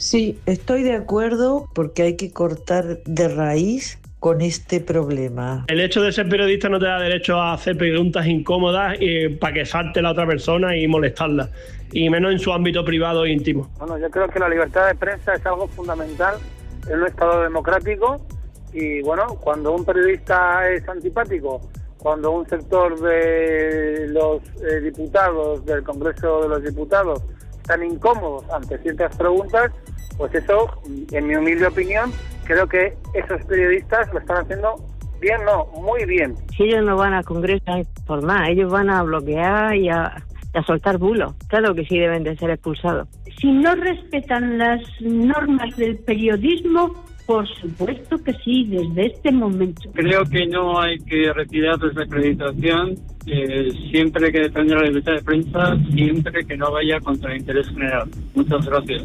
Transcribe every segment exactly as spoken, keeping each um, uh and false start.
Sí, estoy de acuerdo porque hay que cortar de raíz con este problema. El hecho de ser periodista no te da derecho a hacer preguntas incómodas eh, para que salte la otra persona y molestarla, y menos en su ámbito privado e íntimo. Bueno, yo creo que la libertad de prensa es algo fundamental en un Estado democrático y, bueno, cuando un periodista es antipático, cuando un sector de los eh, diputados del Congreso de los Diputados están incómodos ante ciertas preguntas, pues eso, en mi humilde opinión, creo que esos periodistas lo están haciendo bien, no, muy bien. Si ellos no van al Congreso a informar, ellos van a bloquear y a, y a soltar bulos. Claro que sí deben de ser expulsados. Si no respetan las normas del periodismo, por supuesto que sí, desde este momento. Creo que no hay que retirar esa acreditación, eh, siempre hay que defender la libertad de prensa, siempre que no vaya contra el interés general. Muchas gracias.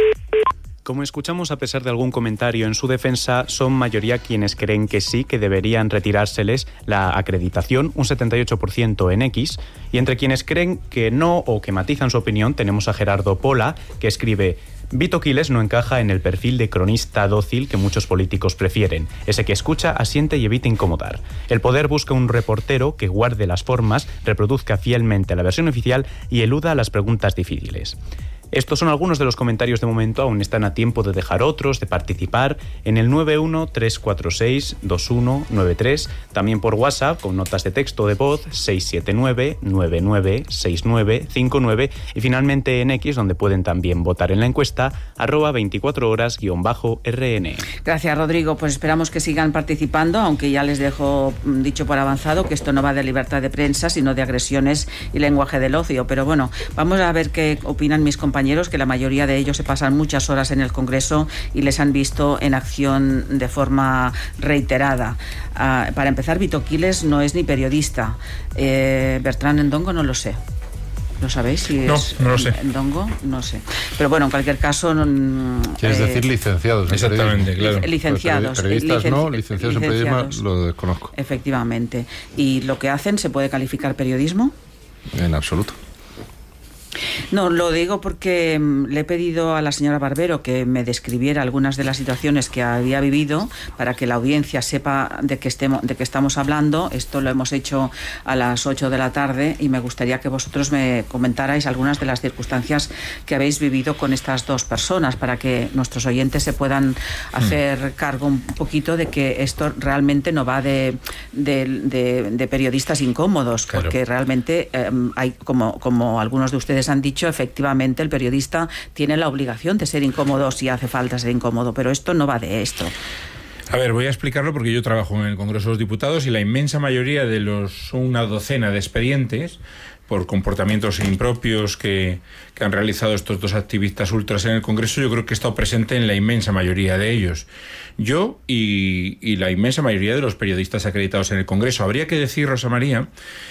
Como escuchamos, a pesar de algún comentario en su defensa, son mayoría quienes creen que sí, que deberían retirárseles la acreditación, un setenta y ocho por ciento en X, y entre quienes creen que no o que matizan su opinión tenemos a Gerardo Pola, que escribe: Vito Quiles no encaja en el perfil de cronista dócil que muchos políticos prefieren, ese que escucha, asiente y evita incomodar. El poder busca un reportero que guarde las formas, reproduzca fielmente la versión oficial y eluda las preguntas difíciles. Estos son algunos de los comentarios de momento, aún están a tiempo de dejar otros, de participar en el nueve uno tres cuatro seis dos uno nueve tres, también por WhatsApp con notas de texto o de voz seis siete nueve nueve nueve seis nueve cinco nueve y finalmente en X, donde pueden también votar en la encuesta arroba veinticuatro horas guión bajo R N. Gracias, Rodrigo. Pues esperamos que sigan participando, aunque ya les dejo dicho por avanzado que esto no va de libertad de prensa, sino de agresiones y lenguaje del ocio. Pero bueno, vamos a ver qué opinan mis compañeros. compañeros, que la mayoría de ellos se pasan muchas horas en el Congreso y les han visto en acción de forma reiterada. Uh, para empezar, Vito Quiles no es ni periodista. Eh, Bertrán Ndongo no lo sé. ¿Lo sabéis? Si no, es no lo sé. Ndongo, no sé. Pero bueno, en cualquier caso... ¿Quieres eh, decir licenciados? Exactamente, claro. Licenciados. Periodistas licen- no, licenciados en periodismo lo desconozco. Efectivamente. ¿Y lo que hacen se puede calificar periodismo? En absoluto. No, lo digo porque le he pedido a la señora Barbero que me describiera algunas de las situaciones que había vivido para que la audiencia sepa de qué estemos, de qué estamos hablando. Esto lo hemos hecho a las ocho de la tarde y me gustaría que vosotros me comentarais algunas de las circunstancias que habéis vivido con estas dos personas para que nuestros oyentes se puedan hacer mm. cargo un poquito de que esto realmente no va de, de, de, de periodistas incómodos, claro. Porque realmente eh, hay, como, como algunos de ustedes han dicho, efectivamente el periodista tiene la obligación de ser incómodo si hace falta ser incómodo, pero esto no va de esto. A ver, voy a explicarlo porque yo trabajo en el Congreso de los Diputados y la inmensa mayoría de los una docena de expedientes por comportamientos impropios que, que han realizado estos dos activistas ultras en el Congreso, yo creo que he estado presente en la inmensa mayoría de ellos. Yo y, y la inmensa mayoría de los periodistas acreditados en el Congreso. Habría que decir, Rosa María,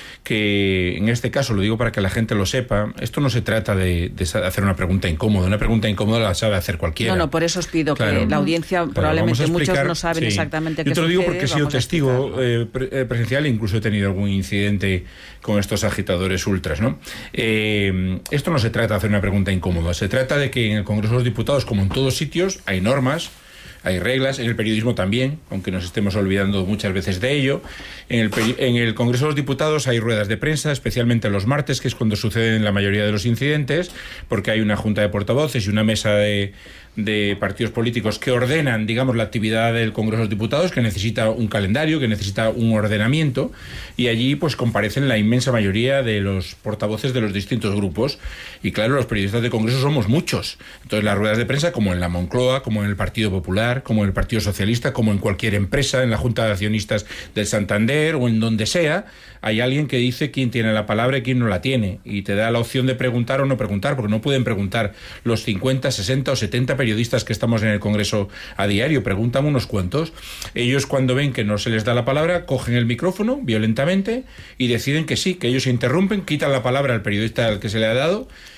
que en este caso, lo digo para que la gente lo sepa, esto no se trata de, de hacer una pregunta incómoda. Una pregunta incómoda la sabe hacer cualquiera. No, no, por eso os pido claro, que la audiencia, claro, probablemente explicar, muchos no saben sí. exactamente qué sucede. Yo te lo digo porque he sido testigo eh, pre- presencial e incluso he tenido algún incidente con estos agitadores ultras, ¿no? Eh, esto no se trata de hacer una pregunta incómoda. Se trata de que en el Congreso de los Diputados, como en todos sitios, hay normas, hay reglas, en el periodismo también, aunque nos estemos olvidando muchas veces de ello. En el, peri- en el Congreso de los Diputados hay ruedas de prensa, especialmente los martes, que es cuando suceden la mayoría de los incidentes, porque hay una junta de portavoces y una mesa de, de partidos políticos que ordenan, digamos, la actividad del Congreso de los Diputados, que necesita un calendario, que necesita un ordenamiento, y allí pues comparecen la inmensa mayoría de los portavoces de los distintos grupos. Y claro, los periodistas de Congreso somos muchos. Entonces las ruedas de prensa, como en la Moncloa, como en el Partido Popular, como en el Partido Socialista, como en cualquier empresa, en la Junta de Accionistas del Santander o en donde sea, hay alguien que dice quién tiene la palabra y quién no la tiene, y te da la opción de preguntar o no preguntar, porque no pueden preguntar los cincuenta, sesenta o setenta periodistas que estamos en el Congreso a diario, preguntan unos cuantos. Ellos, cuando ven que no se les da la palabra, cogen el micrófono violentamente y deciden que sí, que ellos se interrumpen, quitan la palabra al periodista al que se le ha dado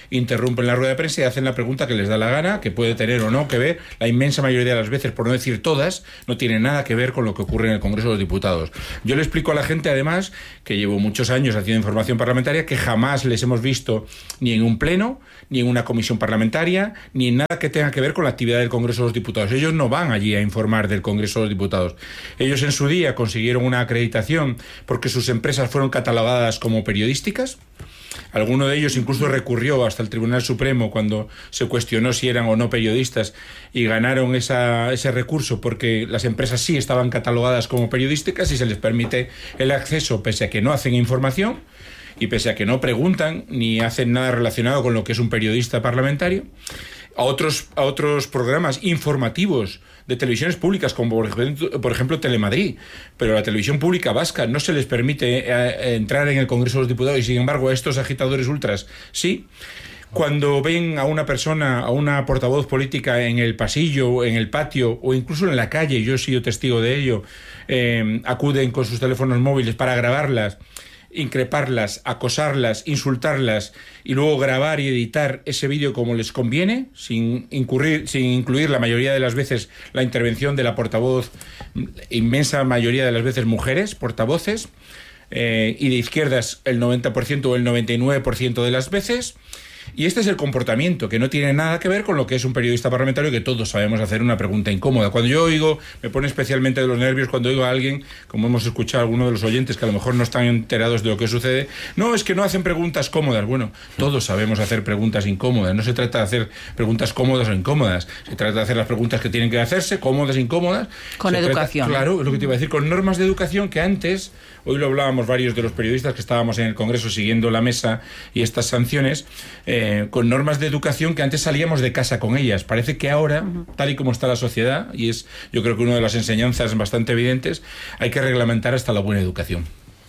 interrumpen la rueda de prensa y hacen la pregunta que les da la gana, que puede tener o no que ver, la inmensa mayoría de las veces, por no decir todas, no tiene nada que ver con lo que ocurre en el Congreso de los Diputados. Yo le explico a la gente, además, que llevo muchos años haciendo información parlamentaria, que jamás les hemos visto ni en un pleno, ni en una comisión parlamentaria, ni en nada que tenga que ver con la actividad del Congreso de los Diputados. Ellos no van allí a informar del Congreso de los Diputados. Ellos en su día consiguieron una acreditación porque sus empresas fueron catalogadas como periodísticas. Alguno de ellos incluso recurrió hasta el Tribunal Supremo cuando se cuestionó si eran o no periodistas y ganaron esa, ese recurso porque las empresas sí estaban catalogadas como periodísticas y se les permite el acceso pese a que no hacen información y pese a que no preguntan ni hacen nada relacionado con lo que es un periodista parlamentario, a otros, a otros programas informativos de televisiones públicas, como por ejemplo, por ejemplo Telemadrid, pero a la televisión pública vasca no se les permite eh, entrar en el Congreso de los Diputados y sin embargo a estos agitadores ultras sí. Cuando ven a una persona, a una portavoz política en el pasillo, en el patio o incluso en la calle, yo he sido testigo de ello, eh, acuden con sus teléfonos móviles para grabarlas, increparlas, acosarlas, insultarlas y luego grabar y editar ese vídeo como les conviene, sin incurrir, sin incluir la mayoría de las veces la intervención de la portavoz, inmensa mayoría de las veces mujeres, portavoces, eh, y de izquierdas el noventa por ciento o el noventa y nueve por ciento de las veces. Y este es el comportamiento, que no tiene nada que ver con lo que es un periodista parlamentario, que todos sabemos hacer una pregunta incómoda. Cuando yo oigo, me pone especialmente de los nervios cuando oigo a alguien, como hemos escuchado a algunos de los oyentes que a lo mejor no están enterados de lo que sucede, no, es que no hacen preguntas cómodas. Bueno, todos sabemos hacer preguntas incómodas. No se trata de hacer preguntas cómodas o incómodas. Se trata de hacer las preguntas que tienen que hacerse, cómodas e incómodas. Con se educación. Trata, claro, es lo que te iba a decir, con normas de educación que antes, hoy lo hablábamos varios de los periodistas que estábamos en el Congreso siguiendo la mesa y estas sanciones, eh, con normas de educación que antes salíamos de casa con ellas. Parece que ahora, uh-huh. tal y como está la sociedad, y es yo creo que una de las enseñanzas bastante evidentes, hay que reglamentar hasta la buena educación.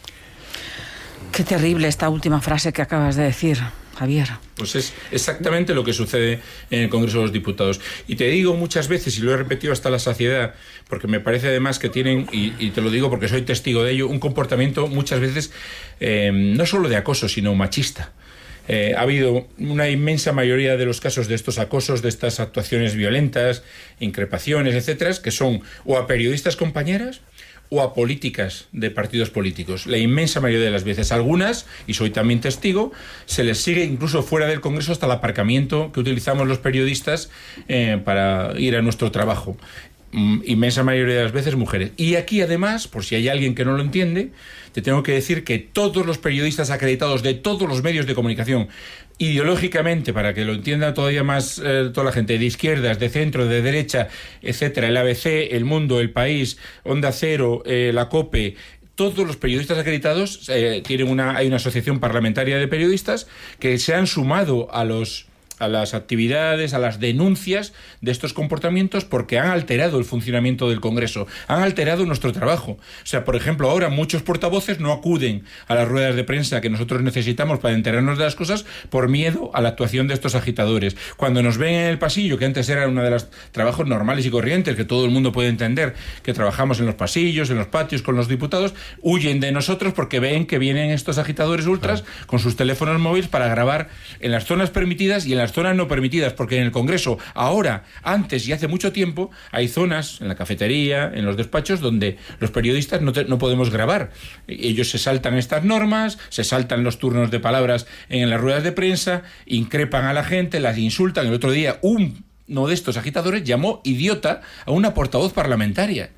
Qué terrible esta última frase que acabas de decir, Javier. Pues es exactamente lo que sucede en el Congreso de los Diputados. Y te digo muchas veces, y lo he repetido hasta la saciedad, porque me parece además que tienen, y, y te lo digo porque soy testigo de ello, un comportamiento muchas veces eh, no solo de acoso, sino machista. Eh, ha habido una inmensa mayoría de los casos de estos acosos, de estas actuaciones violentas, increpaciones, etcétera, que son o a periodistas compañeras o a políticas de partidos políticos. La inmensa mayoría de las veces. Algunas, y soy también testigo, se les sigue incluso fuera del Congreso hasta el aparcamiento que utilizamos los periodistas eh, para ir a nuestro trabajo. Inmensa mayoría de las veces mujeres. Y aquí además, por si hay alguien que no lo entiende, te tengo que decir que todos los periodistas acreditados de todos los medios de comunicación, ideológicamente, para que lo entienda todavía más eh, toda la gente, de izquierdas, de centro, de derecha, etcétera, el A B C, El Mundo, El País, Onda Cero, eh, la COPE, todos los periodistas acreditados eh, tienen una, hay una asociación parlamentaria de periodistas que se han sumado a los a las actividades, a las denuncias de estos comportamientos porque han alterado el funcionamiento del Congreso, han alterado nuestro trabajo. O sea, por ejemplo, ahora muchos portavoces no acuden a las ruedas de prensa que nosotros necesitamos para enterarnos de las cosas por miedo a la actuación de estos agitadores. Cuando nos ven en el pasillo, que antes era uno de los trabajos normales y corrientes, que todo el mundo puede entender, que trabajamos en los pasillos, en los patios con los diputados, huyen de nosotros porque ven que vienen estos agitadores ultras con sus teléfonos móviles para grabar en las zonas permitidas y en las zonas no permitidas, porque en el Congreso ahora, antes y hace mucho tiempo, hay zonas en la cafetería, en los despachos, donde los periodistas no, te, no podemos grabar. Ellos se saltan estas normas, se saltan los turnos de palabras en las ruedas de prensa, increpan a la gente, las insultan. El otro día uno de estos agitadores llamó idiota a una portavoz parlamentaria.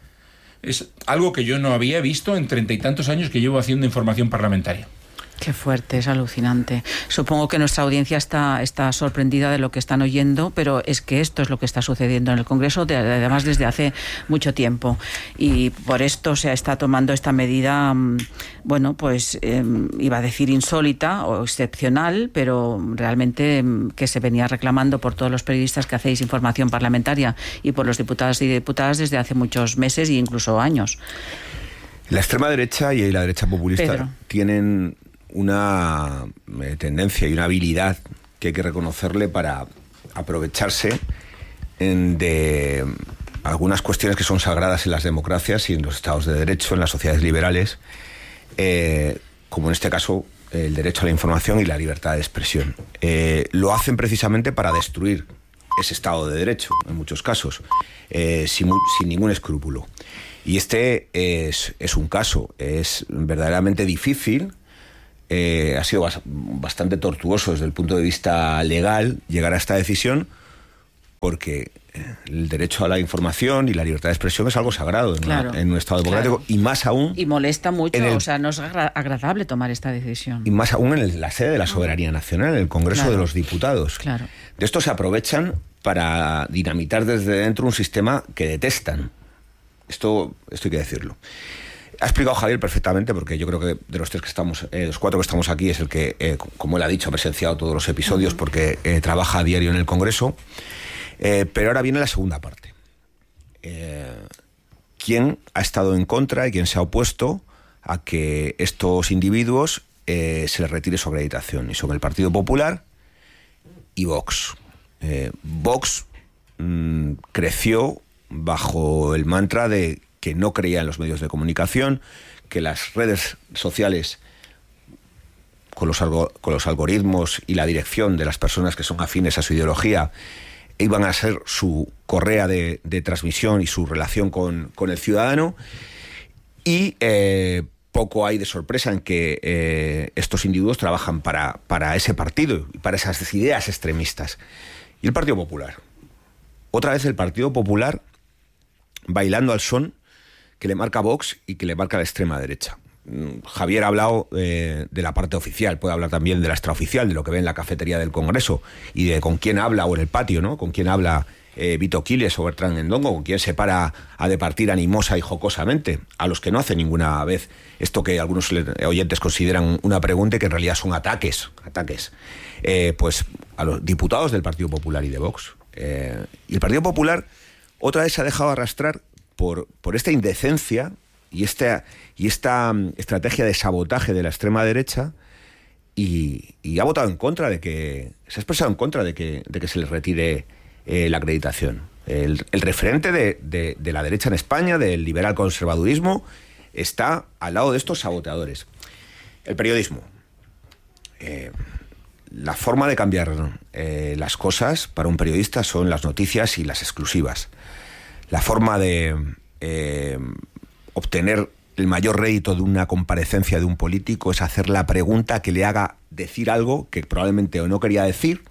Es algo que yo no había visto en treinta y tantos años que llevo haciendo información parlamentaria. Qué fuerte, es alucinante. Supongo que nuestra audiencia está, está sorprendida de lo que están oyendo, pero es que esto es lo que está sucediendo en el Congreso, de, además desde hace mucho tiempo. Y por esto se está tomando esta medida, bueno, pues eh, iba a decir insólita o excepcional, pero realmente que se venía reclamando por todos los periodistas que hacéis información parlamentaria y por los diputados y diputadas desde hace muchos meses e incluso años. La extrema derecha y la derecha populista Pedro. tienen una eh, tendencia y una habilidad que hay que reconocerle para aprovecharse en, de algunas cuestiones que son sagradas en las democracias y en los estados de derecho, en las sociedades liberales, eh, como en este caso el derecho a la información y la libertad de expresión. Eh, lo hacen precisamente para destruir ese Estado de Derecho, en muchos casos, eh, sin, sin ningún escrúpulo. Y este es, es un caso, es verdaderamente difícil, eh, ha sido bas- bastante tortuoso desde el punto de vista legal llegar a esta decisión, porque el derecho a la información y la libertad de expresión es algo sagrado en, claro, una, en un Estado democrático, claro. y más aún... Y molesta mucho, el, o sea, no es agra- agradable tomar esta decisión. Y más aún en el, la sede de la soberanía nacional, en el Congreso claro. de los Diputados. Claro. De esto se aprovechan para dinamitar desde dentro un sistema que detestan. Esto, esto hay que decirlo. Ha explicado Javier perfectamente, porque yo creo que de los tres que estamos, eh, los cuatro que estamos aquí, es el que, eh, como él ha dicho, ha presenciado todos los episodios, uh-huh. porque eh, trabaja a diario en el Congreso. Eh, pero ahora viene la segunda parte. Eh, ¿Quién ha estado en contra y quién se ha opuesto a que estos individuos eh, se les retire su acreditación? Y son el Partido Popular y Vox. Eh, Vox mmm, creció bajo el mantra de que no creía en los medios de comunicación, que las redes sociales, con los, algo, con los algoritmos y la dirección de las personas que son afines a su ideología, iban a ser su correa de, de transmisión y su relación con, con el ciudadano. Y eh, poco hay de sorpresa en que eh, estos individuos trabajan para, para ese partido y para esas ideas extremistas. Y el Partido Popular. Otra vez el Partido Popular bailando al son que le marca Vox y que le marca la extrema derecha. Javier ha hablado eh, de la parte oficial, puede hablar también de la extraoficial, de lo que ve en la cafetería del Congreso y de con quién habla, o en el patio, ¿no? Con quién habla eh, Vito Quiles o Bertrán Endongo, con quién se para a departir animosa y jocosamente, a los que no hace ninguna vez esto que algunos oyentes consideran una pregunta y que en realidad son ataques, ataques, eh, pues a los diputados del Partido Popular y de Vox. Eh, y el Partido Popular otra vez se ha dejado arrastrar por, por esta indecencia y esta, y esta estrategia de sabotaje de la extrema derecha, y, y ha votado en contra de que, se ha expresado en contra de que, de que se les retire eh, la acreditación. El, el referente de, de, de la derecha en España, del liberal conservadurismo, está al lado de estos saboteadores. El periodismo. Eh, la forma de cambiar eh, las cosas para un periodista son las noticias y las exclusivas. La forma de... Eh, obtener el mayor rédito de una comparecencia de un político es hacer la pregunta que le haga decir algo que probablemente o no quería decir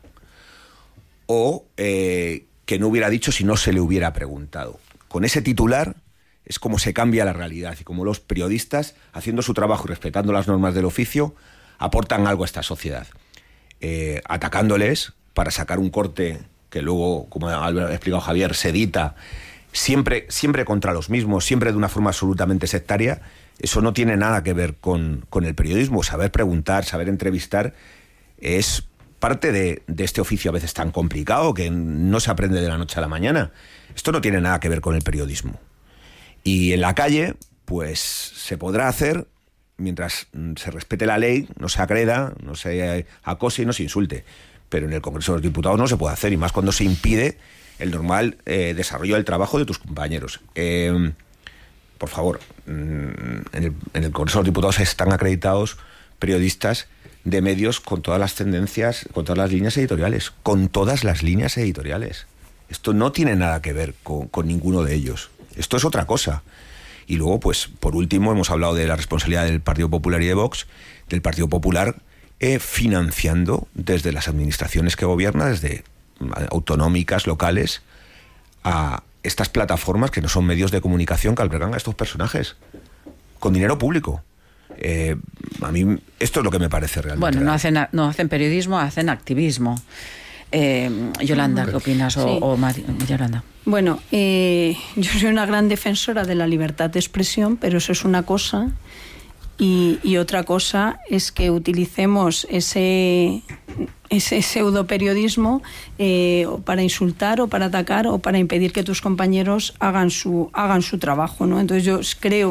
o eh, que no hubiera dicho si no se le hubiera preguntado. Con ese titular es como se cambia la realidad y como los periodistas, haciendo su trabajo y respetando las normas del oficio, aportan algo a esta sociedad. Eh, atacándoles para sacar un corte que luego, como ha explicado Javier, se edita Siempre, siempre contra los mismos, siempre de una forma absolutamente sectaria. Eso no tiene nada que ver con, con el periodismo. Saber preguntar, saber entrevistar es parte de, de este oficio a veces tan complicado que no se aprende de la noche a la mañana. Esto no tiene nada que ver con el periodismo. Y en la calle, pues se podrá hacer mientras se respete la ley, no se agreda, no se acose y no se insulte. Pero en el Congreso de los Diputados no se puede hacer, y más cuando se impide el normal eh, desarrollo del trabajo de tus compañeros. Eh, por favor, en el, en el Congreso de los Diputados están acreditados periodistas de medios con todas las tendencias, con todas las líneas editoriales, con todas las líneas editoriales. Esto no tiene nada que ver con, con ninguno de ellos. Esto es otra cosa. Y luego, pues, por último, hemos hablado de la responsabilidad del Partido Popular y de Vox, del Partido Popular eh, financiando desde las administraciones que gobierna, desde autonómicas, locales, a estas plataformas que no son medios de comunicación que albergan a estos personajes con dinero público. Eh, a mí esto es lo que me parece realmente. Bueno, no hacen, no hacen periodismo, hacen activismo. Eh, Yolanda, ¿qué opinas? O, sí. o Mari, Yolanda. Bueno, eh, yo soy una gran defensora de la libertad de expresión, pero eso es una cosa. Y, y otra cosa es que utilicemos ese, ese pseudoperiodismo eh, para insultar o para atacar o para impedir que tus compañeros hagan su, hagan su trabajo, ¿no? Entonces yo creo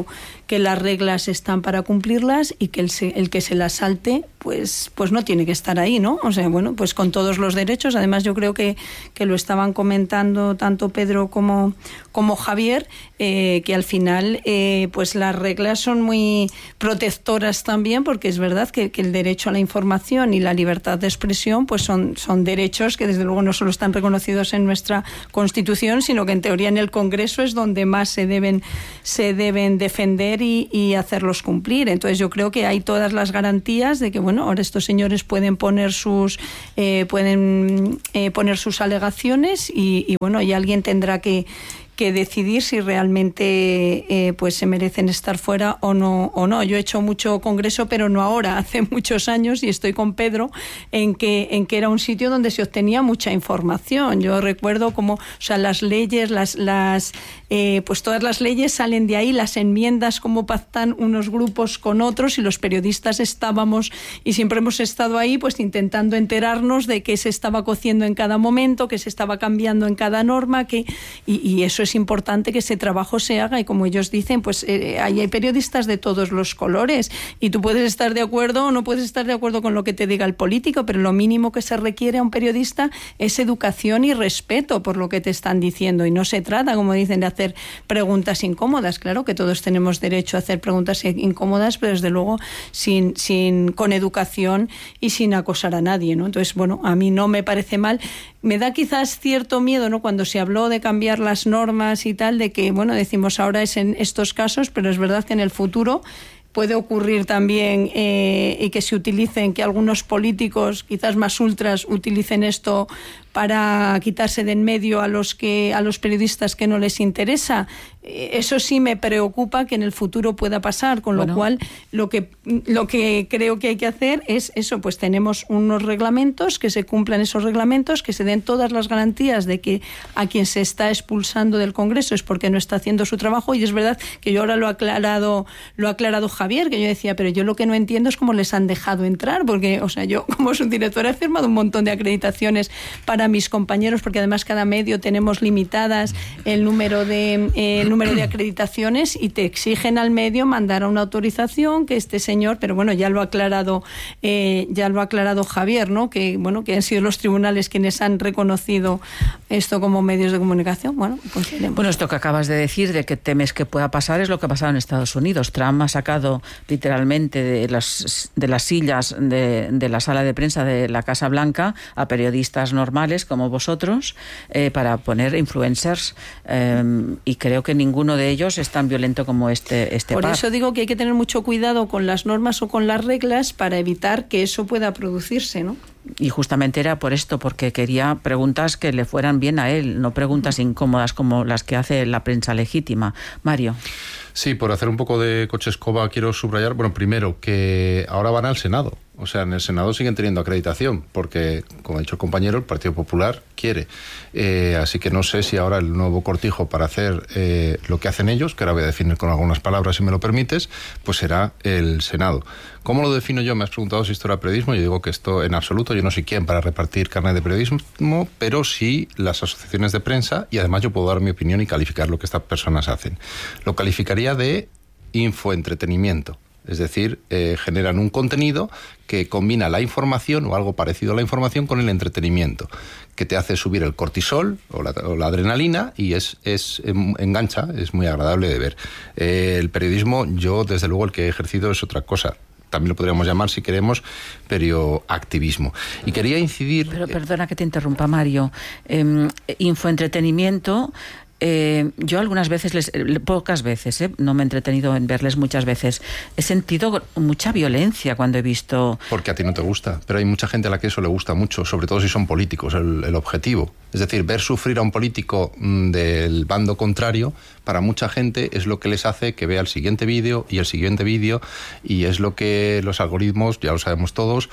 que las reglas están para cumplirlas y que el, se, el que se las salte pues, pues no tiene que estar ahí, ¿no? O sea, bueno, pues con todos los derechos. Además, yo creo que, que lo estaban comentando tanto Pedro como, como Javier, eh, que al final eh, pues las reglas son muy protectoras también, porque es verdad que, que el derecho a la información y la libertad de expresión pues son, son derechos que desde luego no solo están reconocidos en nuestra Constitución, sino que en teoría en el Congreso es donde más se deben, se deben defender y, y hacerlos cumplir. Entonces yo creo que hay todas las garantías de que, bueno, ahora estos señores pueden poner sus eh, pueden eh, poner sus alegaciones y, y bueno, y alguien tendrá que que decidir si realmente eh, pues se merecen estar fuera o no o no. Yo he hecho mucho congreso, pero no ahora, hace muchos años, y estoy con Pedro en que en que era un sitio donde se obtenía mucha información. Yo recuerdo como, o sea, las leyes, las las eh, pues todas las leyes salen de ahí, las enmiendas, cómo pactan unos grupos con otros, y los periodistas estábamos y siempre hemos estado ahí, pues intentando enterarnos de qué se estaba cociendo en cada momento, qué se estaba cambiando en cada norma, que y, y eso es es importante que ese trabajo se haga, y como ellos dicen, pues eh, hay, hay periodistas de todos los colores y tú puedes estar de acuerdo o no puedes estar de acuerdo con lo que te diga el político, pero lo mínimo que se requiere a un periodista es educación y respeto por lo que te están diciendo, y no se trata, como dicen, de hacer preguntas incómodas. Claro que todos tenemos derecho a hacer preguntas incómodas, pero desde luego sin, sin, con educación y sin acosar a nadie, ¿no? Entonces, bueno, a mí no me parece mal. Me da quizás cierto miedo, ¿no?, cuando se habló de cambiar las normas y tal, de que, bueno, decimos ahora es en estos casos, pero es verdad que en el futuro puede ocurrir también eh, y que se utilicen, que algunos políticos quizás más ultras utilicen esto para quitarse de en medio a los que a los periodistas que no les interesa. Eso sí me preocupa que en el futuro pueda pasar, con bueno. lo cual lo que lo que creo que hay que hacer es eso, pues tenemos unos reglamentos, que se cumplan esos reglamentos, que se den todas las garantías de que a quien se está expulsando del Congreso es porque no está haciendo su trabajo. Y es verdad que yo ahora lo ha aclarado lo ha aclarado Javier, que yo decía, pero yo lo que no entiendo es cómo les han dejado entrar, porque, o sea, yo como subdirectora he firmado un montón de acreditaciones para mis compañeros, porque además cada medio tenemos limitadas el número de eh, el número de acreditaciones, y te exigen al medio mandar a una autorización que este señor, pero bueno, ya lo ha aclarado eh, ya lo ha aclarado Javier, ¿no?, que bueno, que han sido los tribunales quienes han reconocido esto como medios de comunicación. Bueno, pues veremos. Bueno, esto que acabas de decir de que temes que pueda pasar es lo que ha pasado en Estados Unidos. Trump ha sacado literalmente de las de las sillas de, de la sala de prensa de la Casa Blanca a periodistas normales como vosotros eh, para poner influencers eh, y creo que ninguno de ellos es tan violento como este este Por par. eso digo que hay que tener mucho cuidado con las normas o con las reglas para evitar que eso pueda producirse, ¿no? Y justamente era por esto, porque quería preguntas que le fueran bien a él, no preguntas incómodas como las que hace la prensa legítima. Mario. Sí, por hacer un poco de coche escoba quiero subrayar, bueno, primero, que ahora van al Senado. O sea, en el Senado siguen teniendo acreditación, porque, como ha dicho el compañero, el Partido Popular quiere. Eh, así que no sé si ahora el nuevo cortijo para hacer eh, lo que hacen ellos, que ahora voy a definir con algunas palabras, si me lo permites, pues será el Senado. ¿Cómo lo defino yo? Me has preguntado si esto era periodismo. Yo digo que esto, en absoluto, yo no soy quien para repartir carnet de periodismo, pero sí las asociaciones de prensa, y además yo puedo dar mi opinión y calificar lo que estas personas hacen. Lo calificaría de infoentretenimiento. Es decir, eh, generan un contenido que combina la información o algo parecido a la información con el entretenimiento, que te hace subir el cortisol o la, o la adrenalina, y es, es engancha, es muy agradable de ver. Eh, el periodismo, yo desde luego el que he ejercido es otra cosa. También lo podríamos llamar, si queremos, perioactivismo. Y quería incidir... Pero perdona que te interrumpa, Mario. Eh, infoentretenimiento... Eh, yo algunas veces, les, pocas veces, eh, no me he entretenido en verles muchas veces, he sentido mucha violencia cuando he visto... Porque a ti no te gusta, pero hay mucha gente a la que eso le gusta mucho, sobre todo si son políticos, el, el objetivo. Es decir, ver sufrir a un político mmm, del bando contrario, para mucha gente es lo que les hace que vea el siguiente vídeo y el siguiente vídeo, y es lo que los algoritmos, ya lo sabemos todos,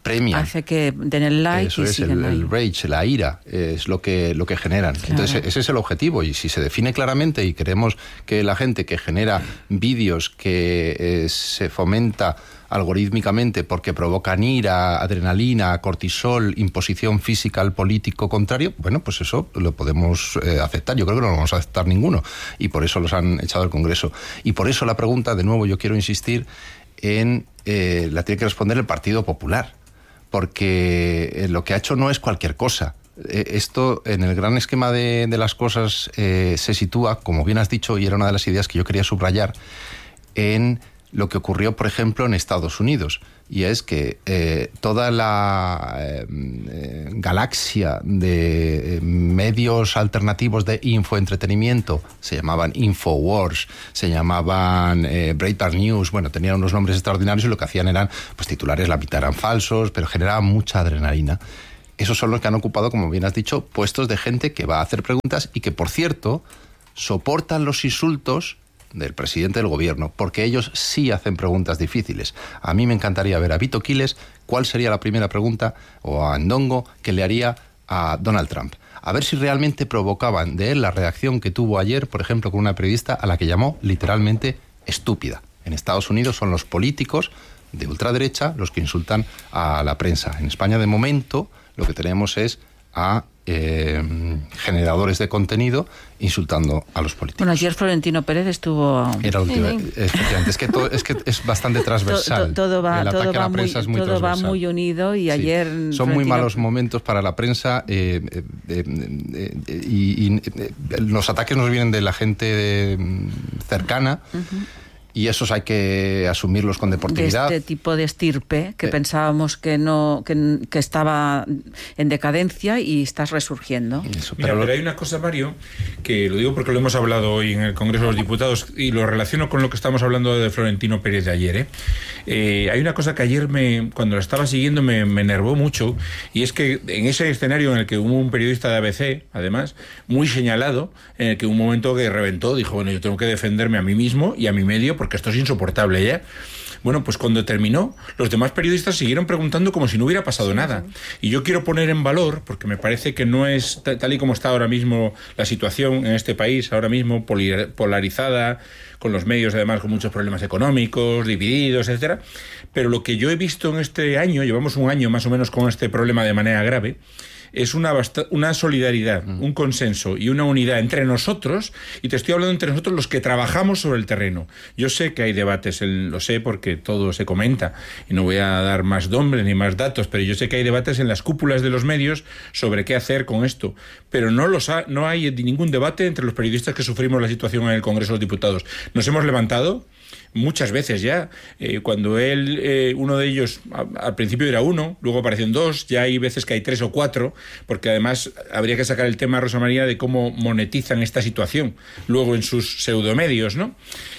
premian. Hace que den el like. Eso y es, el, el rage, la ira, es lo que, lo que generan. Claro. Entonces, ese es el objetivo. Y si se define claramente y queremos que la gente que genera vídeos que eh, se fomenta algorítmicamente porque provocan ira, adrenalina, cortisol, imposición física al político contrario, bueno, pues eso lo podemos eh, aceptar. Yo creo que no lo vamos a aceptar ninguno. Y por eso los han echado del Congreso. Y por eso la pregunta, de nuevo, yo quiero insistir en eh, la tiene que responder el Partido Popular. Porque eh, lo que ha hecho no es cualquier cosa. Eh, esto, en el gran esquema de, de las cosas, eh, se sitúa, como bien has dicho, y era una de las ideas que yo quería subrayar, en lo que ocurrió, por ejemplo, en Estados Unidos. Y es que eh, toda la eh, eh, galaxia de eh, medios alternativos de infoentretenimiento, se llamaban Infowars, se llamaban eh, Breitbart News, bueno, tenían unos nombres extraordinarios y lo que hacían eran, pues titulares la mitad eran falsos, pero generaban mucha adrenalina. Esos son los que han ocupado, como bien has dicho, puestos de gente que va a hacer preguntas y que, por cierto, soportan los insultos del presidente del gobierno, porque ellos sí hacen preguntas difíciles. A mí me encantaría ver a Vito Quiles cuál sería la primera pregunta, o a Ndongo, que le haría a Donald Trump. A ver si realmente provocaban de él la reacción que tuvo ayer, por ejemplo, con una periodista a la que llamó literalmente estúpida. En Estados Unidos son los políticos de ultraderecha los que insultan a la prensa. En España, de momento, lo que tenemos es a eh, generadores de contenido insultando a los políticos. Bueno, ayer Florentino Pérez estuvo... Era la última, efectivamente. Es que, todo, es que es bastante transversal. Todo, todo va, el todo ataque va, a la prensa muy, es muy todo va muy unido y sí. Ayer... Son Florentino... muy malos momentos para la prensa eh, eh, eh, eh, y, y eh, los ataques nos vienen de la gente de, cercana. Uh-huh. Y esos hay que asumirlos con deportividad. De este tipo de estirpe que eh. pensábamos que no que, que estaba en decadencia y estás resurgiendo. Eso, pero, Mira, pero hay una cosa, Mario, que lo digo porque lo hemos hablado hoy en el Congreso de los Diputados y lo relaciono con lo que estamos hablando de Florentino Pérez de ayer. ¿eh? Eh, hay una cosa que ayer, me, cuando la estaba siguiendo, me, me enervó mucho, y es que en ese escenario en el que hubo un periodista de A B C, además, muy señalado, en el que un momento que reventó, dijo, bueno, yo tengo que defenderme a mí mismo y a mi medio porque esto es insoportable ya. Bueno, pues cuando terminó, los demás periodistas siguieron preguntando como si no hubiera pasado sí, nada. Sí. Y yo quiero poner en valor, porque me parece que no es tal y como está ahora mismo la situación en este país, ahora mismo polarizada, con los medios además con muchos problemas económicos, divididos, etcétera. Pero lo que yo he visto en este año, llevamos un año más o menos con este problema de manera grave, es una, una solidaridad, mm. un consenso y una unidad entre nosotros, y te estoy hablando entre nosotros los que trabajamos sobre el terreno. Yo sé que hay debates, lo sé porque todo se comenta, y no voy a dar más nombres ni más datos, pero yo sé que hay debates en las cúpulas de los medios sobre qué hacer con esto, pero no, los ha, no hay ningún debate entre los periodistas que sufrimos la situación en el Congreso de los Diputados. Nos hemos levantado muchas veces ya, eh, cuando él, eh, uno de ellos, a, al principio era uno, luego aparecen dos, ya hay veces que hay tres o cuatro, porque además habría que sacar el tema, Rosa María, de cómo monetizan esta situación, luego en sus pseudomedios, ¿no?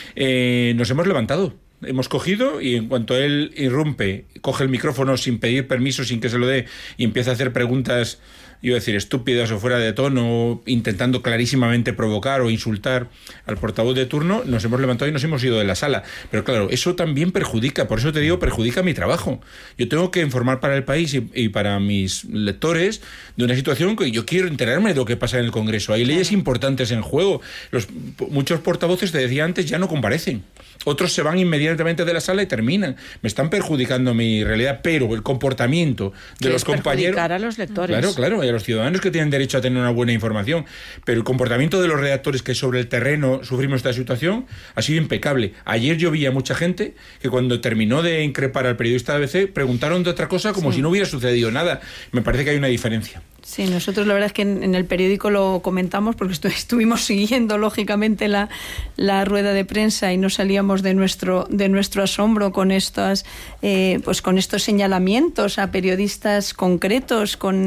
Eh, nos hemos levantado. Hemos cogido y en cuanto él irrumpe, coge el micrófono sin pedir permiso, sin que se lo dé, y empieza a hacer preguntas, iba a decir estúpidas o fuera de tono, intentando clarísimamente provocar o insultar al portavoz de turno, nos hemos levantado y nos hemos ido de la sala. Pero claro, eso también perjudica, por eso te digo, perjudica mi trabajo. Yo tengo que informar para el país y, y para mis lectores de una situación que yo quiero enterarme de lo que pasa en el Congreso. Hay leyes importantes en juego. Los, muchos portavoces, te decía antes, ya no comparecen. Otros se van inmediatamente de la sala y terminan. Me están perjudicando mi realidad, pero el comportamiento de los compañeros... perjudicar a los lectores. Claro, claro, y a los ciudadanos que tienen derecho a tener una buena información. Pero el comportamiento de los redactores que sobre el terreno sufrimos esta situación ha sido impecable. Ayer yo vi a mucha gente que cuando terminó de increpar al periodista de A B C preguntaron de otra cosa como sí. si no hubiera sucedido nada. Me parece que hay una diferencia. Sí, nosotros la verdad es que en, en el periódico lo comentamos porque estu- estuvimos siguiendo lógicamente la, la rueda de prensa y no salíamos de nuestro de nuestro asombro con estas eh, pues con estos señalamientos a periodistas concretos, con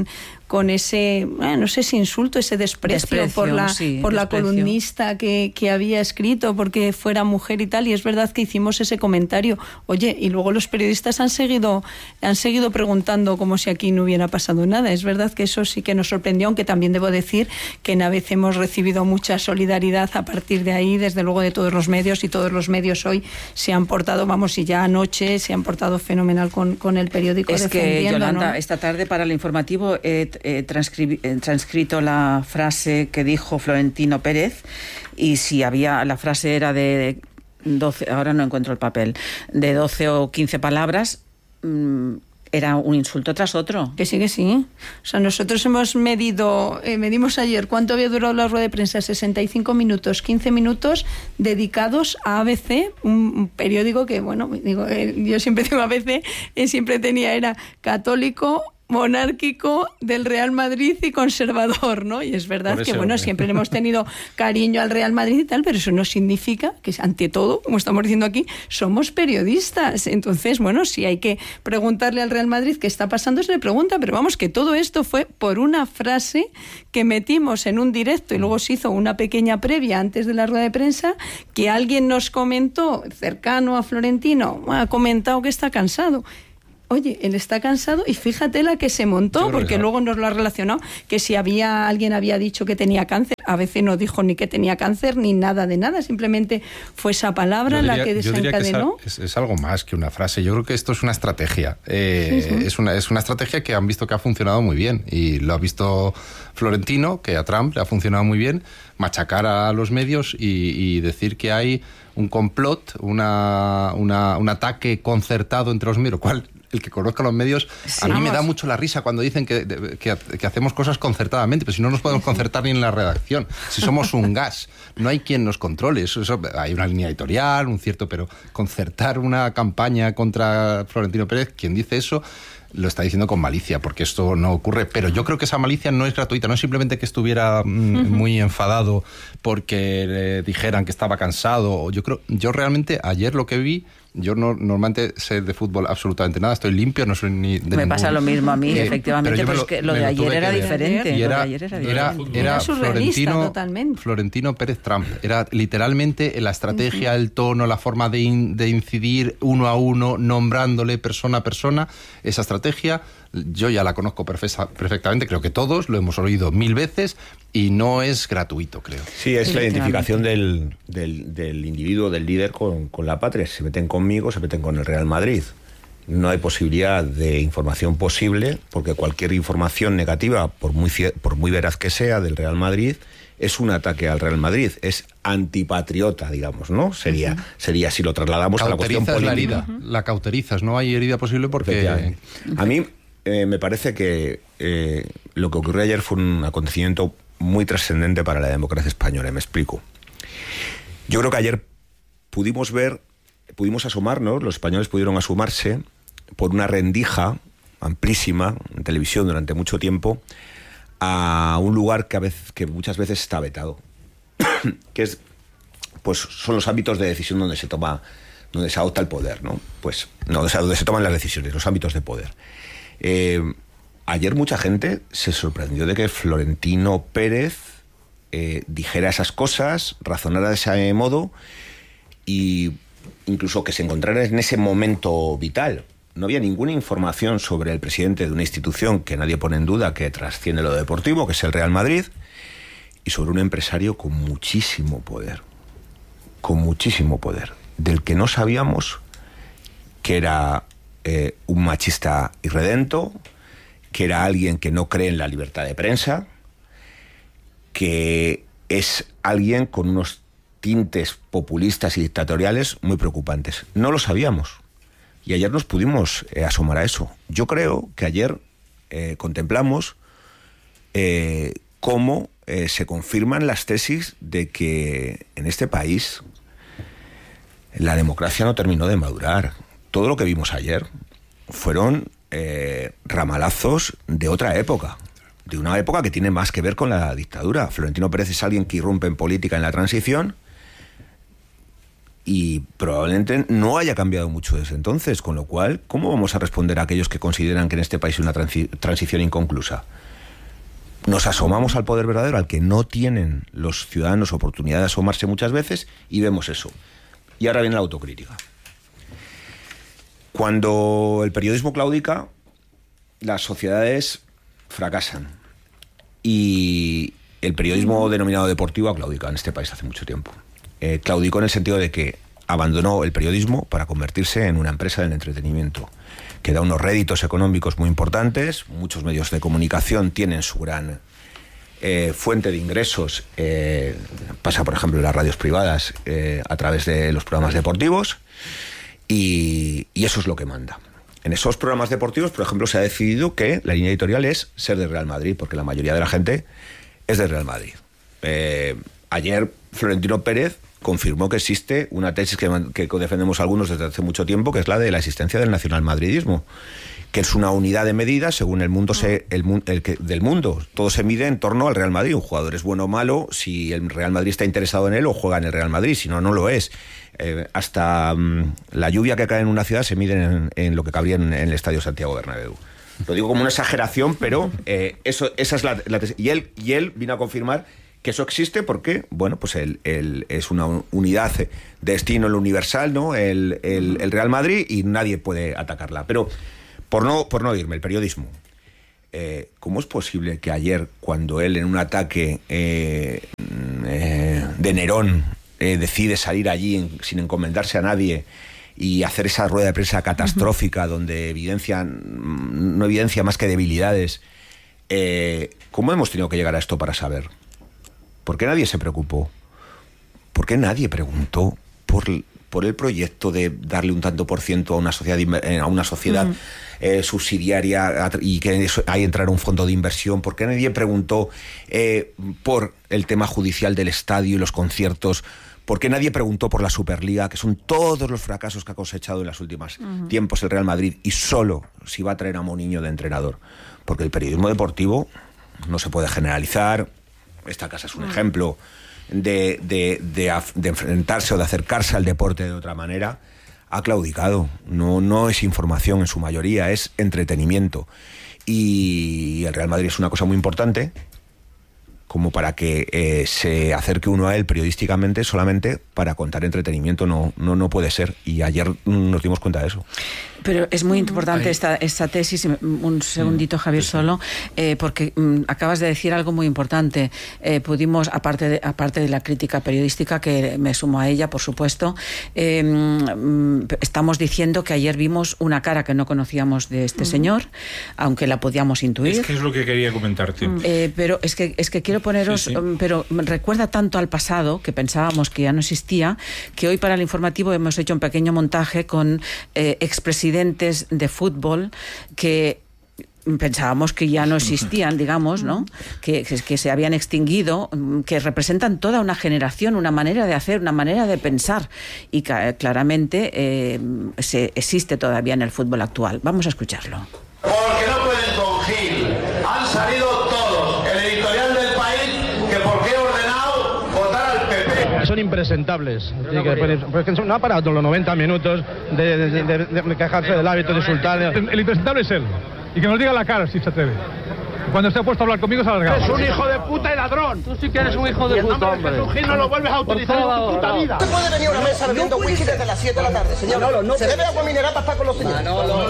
con ese, bueno, no sé si insulto, ese desprecio, desprecio por la sí, por desprecio. la columnista que, que había escrito porque fuera mujer y tal, y es verdad que hicimos ese comentario. Oye, y luego los periodistas han seguido han seguido preguntando como si aquí no hubiera pasado nada. Es verdad que eso sí que nos sorprendió, aunque también debo decir que en Avez hemos recibido mucha solidaridad a partir de ahí, desde luego de todos los medios, y todos los medios hoy se han portado, vamos, y ya anoche se han portado fenomenal con, con el periódico. Es que, Yolanda, ¿no? Esta tarde para el informativo he, he, transcri- he transcrito la frase que dijo Florentino Pérez, y si había, la frase era de doce, ahora no encuentro el papel, de doce o quince palabras, mmm, era un insulto tras otro. Que sí, que sí. O sea, nosotros hemos medido, eh, medimos ayer cuánto había durado la rueda de prensa, sesenta y cinco minutos, quince minutos dedicados a A B C, un periódico que, bueno, digo, eh, yo siempre digo A B C, eh, siempre tenía, era católico, monárquico, del Real Madrid y conservador, ¿no? Y es verdad que, bueno, siempre hemos tenido cariño al Real Madrid y tal, pero eso no significa que, ante todo, como estamos diciendo aquí, somos periodistas. Entonces, bueno, si hay que preguntarle al Real Madrid qué está pasando, se le pregunta, pero vamos, que todo esto fue por una frase que metimos en un directo y luego se hizo una pequeña previa antes de la rueda de prensa, que alguien nos comentó, cercano a Florentino, ha comentado que está cansado. Oye, él está cansado y fíjate la que se montó, porque luego nos lo ha relacionado, que si había alguien había dicho que tenía cáncer, a veces no dijo ni que tenía cáncer ni nada de nada, simplemente fue esa palabra diría, la que desencadenó. Que es, es, es algo más que una frase, yo creo que esto es una estrategia, eh, sí, sí. Es, una, es una estrategia que han visto que ha funcionado muy bien, y lo ha visto Florentino, que a Trump le ha funcionado muy bien, machacar a los medios y, y decir que hay un complot, una, una, un ataque concertado entre los medios, lo cual el que conozca los medios, sí, a mí vamos. me da mucho la risa cuando dicen que, que, que hacemos cosas concertadamente, pero si no nos podemos concertar ni en la redacción, si somos un gas, no hay quien nos controle, eso, eso, hay una línea editorial, un cierto, pero concertar una campaña contra Florentino Pérez, quien dice eso lo está diciendo con malicia, porque esto no ocurre, pero yo creo que esa malicia no es gratuita, no es simplemente que estuviera mm, uh-huh. muy enfadado porque le dijeran que estaba cansado. Yo creo, yo realmente ayer lo que vi, yo no normalmente sé de fútbol absolutamente nada, estoy limpio, no soy ni de Me ningún... pasa lo mismo a mí, eh, efectivamente, pero, pero es que lo de lo ayer era diferente. Y era, lo de ayer era, era, diferente. era, era Florentino, totalmente. Florentino Pérez Trump, era literalmente la estrategia, uh-huh. el tono, la forma de, in, de incidir uno a uno, nombrándole persona a persona, esa estrategia yo ya la conozco perfecta, perfectamente, creo que todos lo hemos oído mil veces y no es gratuito, creo. Sí, es la identificación del, del, del individuo, del líder con, con la patria. Se meten conmigo, se meten con el Real Madrid. No hay posibilidad de información posible, porque cualquier información negativa, por muy, por muy veraz que sea, del Real Madrid, es un ataque al Real Madrid, es antipatriota, digamos, ¿no? Sería, uh-huh. sería si lo trasladamos a la cuestión política. La herida, uh-huh. la cauterizas, no hay herida posible porque... A mí eh, me parece que eh, lo que ocurrió ayer fue un acontecimiento muy trascendente para la democracia española, y me explico. Yo creo que ayer pudimos ver, pudimos asomarnos, los españoles pudieron asomarse por una rendija amplísima en televisión durante mucho tiempo a un lugar que a veces, que muchas veces está vetado, que es, pues, son los ámbitos de decisión donde se toma, donde se adopta el poder, ¿no? Pues, no, o sea, donde se toman las decisiones, los ámbitos de poder. Eh, ayer mucha gente se sorprendió de que Florentino Pérez eh, dijera esas cosas, razonara de ese modo, y incluso que se encontrara en ese momento vital. No había ninguna información sobre el presidente de una institución que nadie pone en duda, que trasciende lo deportivo, que es el Real Madrid, y sobre un empresario con muchísimo poder, con muchísimo poder, del que no sabíamos que era eh, un machista irredento, que era alguien que no cree en la libertad de prensa, que es alguien con unos tintes populistas y dictatoriales muy preocupantes. No lo sabíamos. Y ayer nos pudimos eh, asomar a eso. Yo creo que ayer eh, contemplamos eh, cómo eh, se confirman las tesis de que en este país la democracia no terminó de madurar. Todo lo que vimos ayer fueron eh, ramalazos de otra época, de una época que tiene más que ver con la dictadura. Florentino Pérez es alguien que irrumpe en política en la transición y probablemente no haya cambiado mucho desde entonces, con lo cual, ¿cómo vamos a responder a aquellos que consideran que en este país hay una transi- transición inconclusa? nos asomamos al poder verdadero, al que no tienen los ciudadanos oportunidad de asomarse muchas veces, y vemos eso. Y ahora viene la autocrítica. Cuando el periodismo claudica, las sociedades fracasan. Y el periodismo denominado deportivo ha claudicado en este país hace mucho tiempo. Eh, claudicó en el sentido de que abandonó el periodismo para convertirse en una empresa del entretenimiento, que da unos réditos económicos muy importantes. Muchos medios de comunicación tienen su gran eh, fuente de ingresos. Eh, pasa, por ejemplo, en las radios privadas eh, a través de los programas deportivos, y, y eso es lo que manda. En esos programas deportivos, por ejemplo, se ha decidido que la línea editorial es ser de Real Madrid, porque la mayoría de la gente es de Real Madrid. Eh, ayer Florentino Pérez confirmó que existe una tesis que, que defendemos algunos desde hace mucho tiempo, que es la de la existencia del nacionalmadridismo, que es una unidad de medida según el mundo se, el, el que, del mundo. Todo se mide en torno al Real Madrid. Un jugador es bueno o malo si el Real Madrid está interesado en él o juega en el Real Madrid, si no, no lo es. Eh, hasta um, la lluvia que cae en una ciudad se mide en, en lo que cabría en, en el Estadio Santiago Bernabéu. Lo digo como una exageración, pero eh, eso, esa es la, la tesis. Y él, y él vino a confirmar que eso existe porque, bueno, pues el, el, es una unidad de destino, el universal, ¿no? El, el, el Real Madrid, y nadie puede atacarla. Pero por no, por no irme, el periodismo. Eh, ¿Cómo es posible que ayer, cuando él en un ataque eh, eh, de Nerón eh, decide salir allí en, sin encomendarse a nadie y hacer esa rueda de prensa catastrófica, uh-huh, donde evidencia, no evidencia más que debilidades, eh, ¿cómo hemos tenido que llegar a esto para saber? ¿Por qué nadie se preocupó? ¿Por qué nadie preguntó por, por el proyecto de darle un tanto por ciento a una sociedad, a una sociedad uh-huh. eh, subsidiaria y que ahí entrara un fondo de inversión? ¿Por qué nadie preguntó eh, por el tema judicial del estadio y los conciertos? ¿Por qué nadie preguntó por la Superliga, que son todos los fracasos que ha cosechado en los últimos uh-huh. tiempos el Real Madrid, y solo si va a traer a Mourinho de entrenador? Porque el periodismo deportivo no se puede generalizar. Esta casa es un ejemplo de, de, de, de enfrentarse o de acercarse al deporte de otra manera. Ha claudicado. No, no es información en su mayoría, es entretenimiento. Y el Real Madrid es una cosa muy importante, como para que eh, se acerque uno a él periodísticamente solamente para contar entretenimiento. No, no, no puede ser. Y ayer nos dimos cuenta de eso. Pero es muy importante esta, esta tesis, un segundito, Javier, solo, eh, porque mm, acabas de decir algo muy importante. Eh, pudimos, aparte de, aparte de la crítica periodística, que me sumo a ella, por supuesto, eh, mm, estamos diciendo que ayer vimos una cara que no conocíamos de este mm. señor, aunque la podíamos intuir. Es que es lo que quería comentarte. Eh, pero es que, es que quiero poneros, sí, sí. Um, pero recuerda tanto al pasado, que pensábamos que ya no existía, que hoy para el informativo hemos hecho un pequeño montaje con eh, expresidentes de fútbol que pensábamos que ya no existían, digamos, ¿no? Que, que se habían extinguido, que representan toda una generación, una manera de hacer, una manera de pensar, y que claramente eh, se existe todavía en el fútbol actual. Vamos a escucharlo. Porque no pueden con Gil. Han salido todos. El editorial del País, que por qué he ordenado votar al P P. Son impresentables. Sí, que, porque no ha parado los noventa minutos de, de, de, de, de quejarse del hábito de insultar. El, el impresentable es él. Y que nos diga la cara si se atreve. Cuando esté puesto a hablar conmigo se ha alargado. Es un hijo de puta y ladrón. Tú sí que eres un hijo de puta, hombre. Jesús Gil no lo vuelves a utilizar en tu puta vida. No puede venir a una mesa bebiendo whisky desde las siete de la tarde, señor. No, no, no. Se bebe agua mineral para estar con los señores. No, no,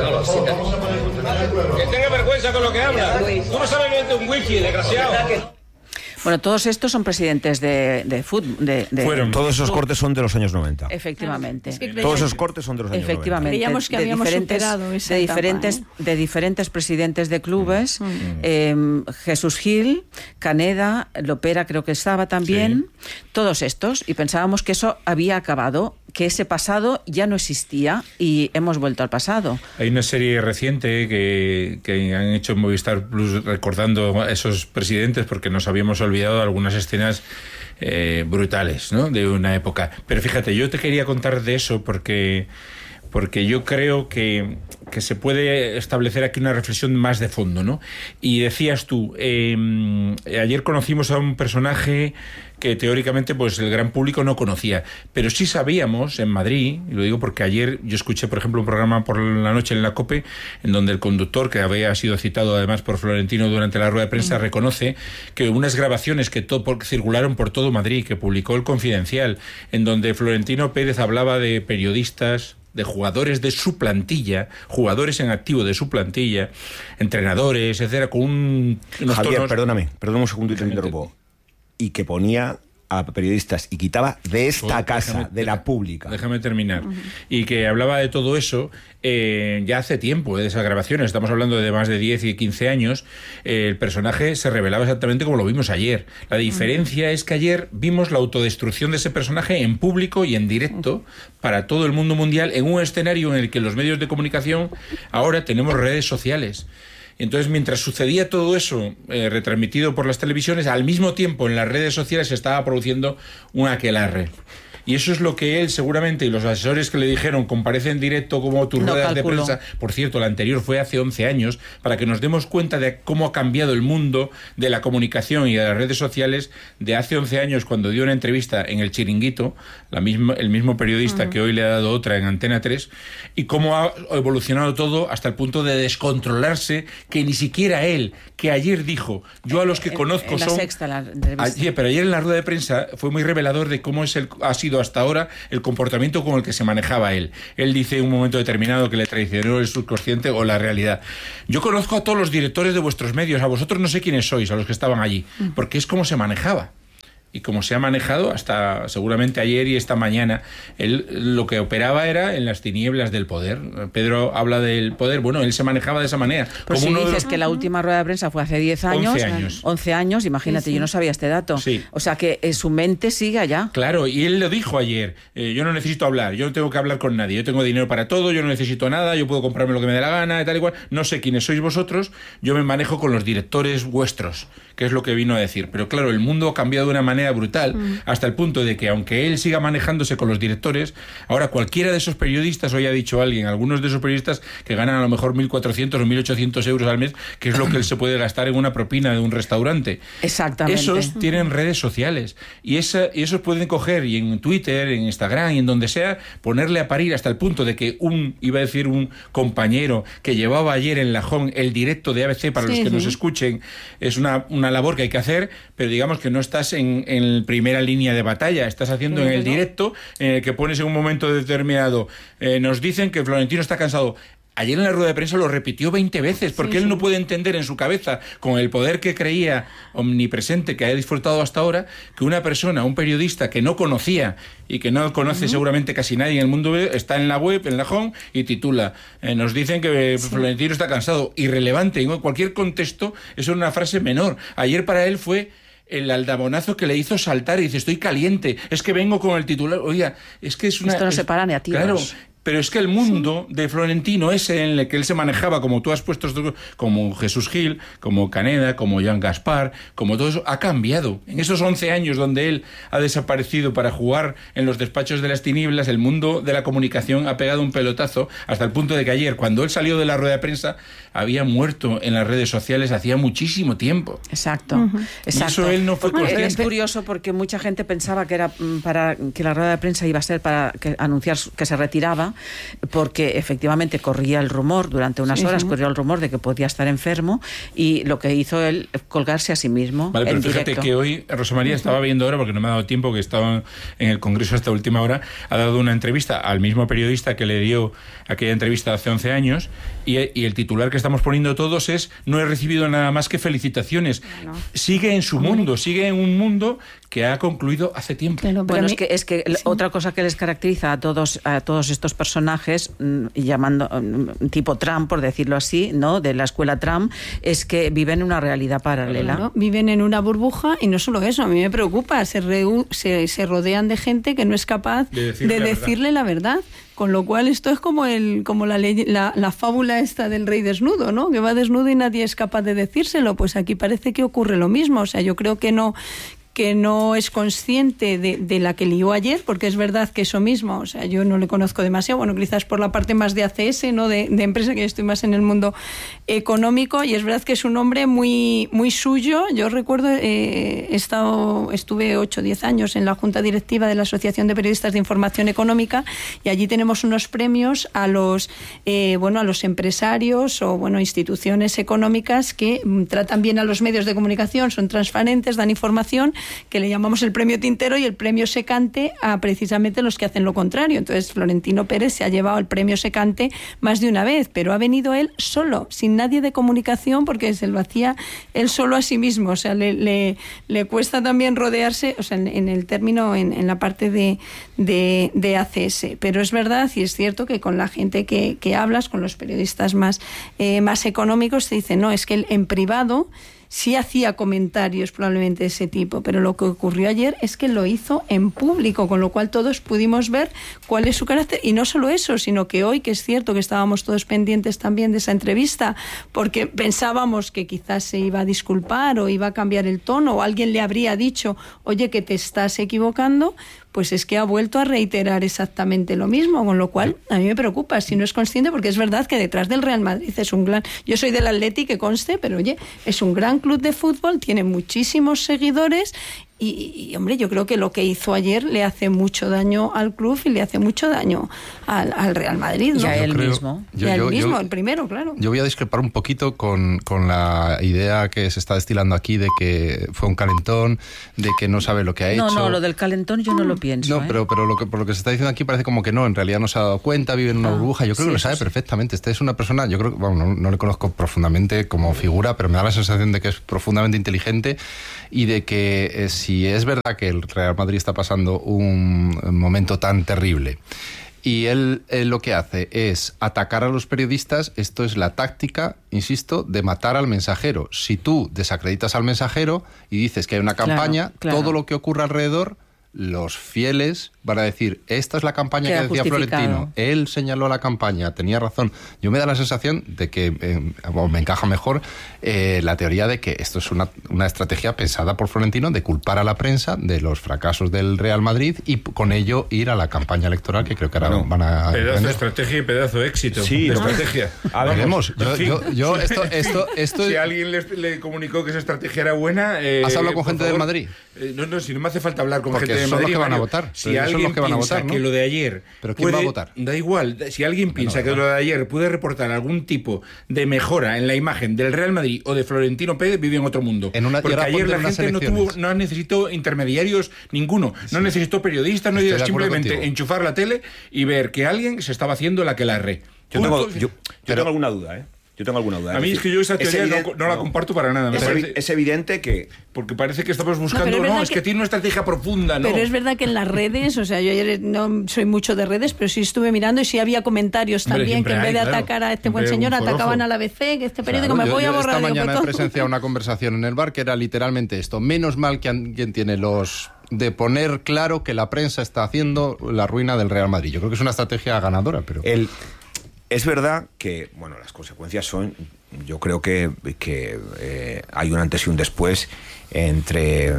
no. Que tenga vergüenza con lo que habla. Tú no sabes beber un whisky, desgraciado. Bueno, todos estos son presidentes de, de fútbol. De, de, Fueron. Todos esos cortes son de los años noventa. Efectivamente. Es que todos esos cortes son de los años Efectivamente. noventa. Creíamos que habíamos superado esa de etapa, diferentes, ¿eh? de diferentes presidentes de clubes. Mm. Eh, Jesús Gil, Caneda, Lopera creo que estaba también. Sí. Todos estos. Y pensábamos que eso había acabado, que ese pasado ya no existía y hemos vuelto al pasado. Hay una serie reciente que, que han hecho en Movistar Plus recordando a esos presidentes, porque nos habíamos olvidado de algunas escenas eh, brutales, ¿no? De una época. Pero fíjate, yo te quería contar de eso porque porque yo creo que, que se puede establecer aquí una reflexión más de fondo, ¿no? Y decías tú, eh, ayer conocimos a un personaje que teóricamente pues el gran público no conocía, pero sí sabíamos en Madrid, y lo digo porque ayer yo escuché, por ejemplo, un programa por la noche en la COPE, en donde el conductor, que había sido citado además por Florentino durante la rueda de prensa, mm. reconoce que unas grabaciones que to- por, circularon por todo Madrid, que publicó El Confidencial, en donde Florentino Pérez hablaba de periodistas, de jugadores de su plantilla, jugadores en activo de su plantilla, entrenadores, etcétera, con un, unos Javier, tonos... perdóname, perdóname un segundo y te interrumpo. Y que ponía a periodistas y quitaba de esta Pues, casa, déjame, de la pública. Déjame terminar. Uh-huh. Y que hablaba de todo eso eh, ya hace tiempo, de esas grabaciones. Estamos hablando de más de diez y quince años. Eh, el personaje se revelaba exactamente como lo vimos ayer. La diferencia uh-huh. es que ayer vimos la autodestrucción de ese personaje en público y en directo uh-huh. para todo el mundo mundial, en un escenario en el que los medios de comunicación ahora tenemos redes sociales. Entonces, mientras sucedía todo eso eh, retransmitido por las televisiones, al mismo tiempo en las redes sociales se estaba produciendo un aquelarre. Y eso es lo que él seguramente, y los asesores que le dijeron, comparece en directo como tus no ruedas calculo. de prensa, por cierto, la anterior fue hace once años, para que nos demos cuenta de cómo ha cambiado el mundo de la comunicación y de las redes sociales de hace once años, cuando dio una entrevista en El Chiringuito, la misma, el mismo periodista uh-huh. que hoy le ha dado otra en Antena tres, y cómo ha evolucionado todo hasta el punto de descontrolarse, que ni siquiera él, que ayer dijo, yo a los que en, conozco en la son... Sexta, la entrevista. Ayer, pero ayer en la rueda de prensa fue muy revelador de cómo es el, ha sido hasta ahora el comportamiento con el que se manejaba él. Él dice en un momento determinado que le traicionó el subconsciente o la realidad. Yo conozco a todos los directores de vuestros medios, a vosotros no sé quiénes sois, a los que estaban allí, porque es como se manejaba. Y como se ha manejado hasta seguramente ayer y esta mañana, él lo que operaba era en las tinieblas del poder. Pedro habla del poder, bueno, él se manejaba de esa manera. Pues como si uno dices de... que la última rueda de prensa fue hace diez años, once años. once años, imagínate, sí, sí. Yo no sabía este dato. Sí. O sea que eh, su mente sigue allá. Claro, y él lo dijo ayer, eh, yo no necesito hablar, yo no tengo que hablar con nadie, yo tengo dinero para todo, yo no necesito nada, yo puedo comprarme lo que me dé la gana y tal y cual, no sé quiénes sois vosotros, yo me manejo con los directores vuestros, que es lo que vino a decir. Pero claro, el mundo ha cambiado de una manera brutal, mm. hasta el punto de que aunque él siga manejándose con los directores, ahora cualquiera de esos periodistas, hoy ha dicho alguien, algunos de esos periodistas que ganan a lo mejor mil cuatrocientos o mil ochocientos euros al mes, que es lo que él se puede gastar en una propina de un restaurante. Exactamente. Esos tienen redes sociales y, esa, y esos pueden coger y en Twitter, en Instagram y en donde sea, ponerle a parir hasta el punto de que un, iba a decir un compañero que llevaba ayer en Lajón el directo de A B C para sí, los que sí. nos escuchen, es una, una labor que hay que hacer, pero digamos que no estás en, en primera línea de batalla, estás haciendo sí, en el directo, en el que pones en un momento determinado, eh, nos dicen que Florentino está cansado. Ayer en la rueda de prensa lo repitió veinte veces, porque sí, él sí. no puede entender en su cabeza, con el poder que creía omnipresente, que ha disfrutado hasta ahora, que una persona, un periodista que no conocía y que no conoce uh-huh. seguramente casi nadie en el mundo, está en la web, en la home, y titula, eh, nos dicen que sí. Florentino está cansado. Irrelevante, en cualquier contexto, eso es una frase menor. Ayer para él fue el aldabonazo que le hizo saltar y dice, estoy caliente, es que vengo con el titular. Oiga, es que es una... Esto no es, se para ni a tiros. Claro, pero es que el mundo sí. de Florentino, ese en el que él se manejaba, como tú has puesto, como Jesús Gil, como Caneda, como Joan Gaspar, como todo eso, ha cambiado. En esos once años donde él ha desaparecido para jugar en los despachos de las tinieblas, el mundo de la comunicación ha pegado un pelotazo, hasta el punto de que ayer, cuando él salió de la rueda de prensa, había muerto en las redes sociales hacía muchísimo tiempo. Exacto. Uh-huh. Exacto. Y eso él no fue porque consciente. Es curioso porque mucha gente pensaba que era para que la rueda de prensa iba a ser para que anunciar que se retiraba, porque efectivamente corría el rumor, durante unas sí, horas sí. corrió el rumor de que podía estar enfermo, y lo que hizo él colgarse a sí mismo. Vale, pero en fíjate directo. que hoy Rosa María uh-huh. estaba viendo ahora, porque no me ha dado tiempo, que estaba en el Congreso hasta última hora, ha dado una entrevista al mismo periodista que le dio aquella entrevista hace once años, y, y el titular que estamos poniendo todos es: no he recibido nada más que felicitaciones. No. Sigue en su mundo, sigue en un mundo que ha concluido hace tiempo. Pero, bueno, es que es que sí. otra cosa que les caracteriza a todos a todos estos personajes, llamando tipo Trump, por decirlo así, ¿no?, de la escuela Trump, es que viven en una realidad paralela. Claro, viven en una burbuja, y no solo eso, a mí me preocupa, se, re, se, se rodean de gente que no es capaz de decirle, de la, decirle verdad. la verdad. Con lo cual esto es como el como la, ley, la la fábula esta del rey desnudo, ¿no? Que va desnudo y nadie es capaz de decírselo. Pues aquí parece que ocurre lo mismo. O sea, yo creo que no que no es consciente de, de la que lió ayer, porque es verdad que eso mismo, o sea, yo no le conozco demasiado, bueno, quizás por la parte más de A C S, ¿no? de, de empresa, que yo estoy más en el mundo económico, y es verdad que es un hombre muy, muy suyo. Yo recuerdo, eh, he estado, estuve ocho o diez años en la junta directiva de la Asociación de Periodistas de Información Económica, y allí tenemos unos premios a los, eh, bueno, a los empresarios o, bueno, instituciones económicas que mm, tratan bien a los medios de comunicación, son transparentes, dan información, que le llamamos el premio Tintero, y el premio Secante a precisamente los que hacen lo contrario. Entonces Florentino Pérez se ha llevado el premio Secante más de una vez, pero ha venido él solo, sin nadie de comunicación, porque se lo hacía él solo a sí mismo. O sea, le, le, le cuesta también rodearse, o sea, en, en el término, en, en la parte de, de, de A C S. Pero es verdad y es cierto que con la gente que, que hablas, con los periodistas más, eh, más económicos, te dicen, no, es que él en privado sí hacía comentarios probablemente de ese tipo, pero lo que ocurrió ayer es que lo hizo en público, con lo cual todos pudimos ver cuál es su carácter. Y no solo eso, sino que hoy, que es cierto que estábamos todos pendientes también de esa entrevista, porque pensábamos que quizás se iba a disculpar o iba a cambiar el tono, o alguien le habría dicho, oye, que te estás equivocando, pues es que ha vuelto a reiterar exactamente lo mismo, con lo cual a mí me preocupa si no es consciente, porque es verdad que detrás del Real Madrid es un gran... Yo soy del Atleti, que conste, pero oye, es un gran club de fútbol, tiene muchísimos seguidores y, y, hombre, yo creo que lo que hizo ayer le hace mucho daño al club y le hace mucho daño al, al Real Madrid, ¿no? Y a él creo, mismo. Yo, y a él yo, mismo, yo, el primero, claro. Yo voy a discrepar un poquito con, con la idea que se está destilando aquí de que fue un calentón, de que no sabe lo que ha no, hecho. No, no, lo del calentón yo no lo pienso. No, ¿eh? pero, pero lo que, por lo que se está diciendo aquí parece como que no, en realidad no se ha dado cuenta, vive en una ah, burbuja. Yo creo sí, que lo sabe sí. perfectamente. Este es una persona, yo creo que, bueno, no, no le conozco profundamente como figura, pero me da la sensación de que es profundamente inteligente y de que eh, si es verdad que el Real Madrid está pasando un momento tan terrible y él, él lo que hace es atacar a los periodistas, esto es la táctica, insisto, de matar al mensajero. Si tú desacreditas al mensajero y dices que hay una campaña, claro, claro. todo lo que ocurre alrededor, los fieles van a decir, esta es la campaña Queda que decía justificado. Florentino, él señaló la campaña, tenía razón. Yo me da la sensación de que eh, o me encaja mejor eh, la teoría de que esto es una, una estrategia pensada por Florentino de culpar a la prensa de los fracasos del Real Madrid y con ello ir a la campaña electoral, que creo que ahora no, van a... Pedazo emprender. de estrategia y pedazo de éxito. Sí, de no. estrategia. A ver, Veremos. Yo, En fin. yo, yo esto, esto, esto Si es... alguien le, le comunicó que esa estrategia era buena... Eh, ¿Has hablado con por gente favor, del Madrid? Eh, no, no, si no me hace falta hablar con Porque gente del son los Madrid, que van a Mario, votar. Si Pero ellos son alguien los que van a piensa votar, ¿no? que lo de ayer... ¿Pero quién puede, va a votar? Da igual. Si alguien piensa Bueno, que lo de ayer puede reportar algún tipo de mejora en la imagen del Real Madrid o de Florentino Pérez, vive en otro mundo. En una, Porque y ahora ayer ponte la unas gente no elecciones. tuvo, no necesitó intermediarios ninguno. No Sí. necesitó periodistas, no Estoy de acuerdo simplemente contigo. enchufar la tele y ver que alguien se estaba haciendo la que la re. Yo tengo, Punto. yo, yo tengo alguna duda, ¿eh? Yo tengo alguna duda. A mí es que yo esa teoría no, no la comparto para nada. Me Es, parece, es evidente que... porque parece que estamos buscando... No, No, pero es es, verdad que, que- tiene una estrategia profunda, ¿no? Pero es verdad que en las redes, o sea, yo ayer no soy mucho de redes, pero sí estuve mirando y sí había comentarios Hombre, también que en siempre vez de hay, claro. atacar a este Siempre buen hay señor, un forofo. atacaban a la A B C, que este periódico Claro, me yo- voy yo a borrar. Esta digo, mañana he pues, presenciado una conversación en el bar que era literalmente esto. Menos mal que alguien tiene los de poner claro que la prensa está haciendo la ruina del Real Madrid. Yo creo que es una estrategia ganadora, pero... El, es verdad que, bueno, las consecuencias son... Yo creo que, que eh, hay un antes y un después entre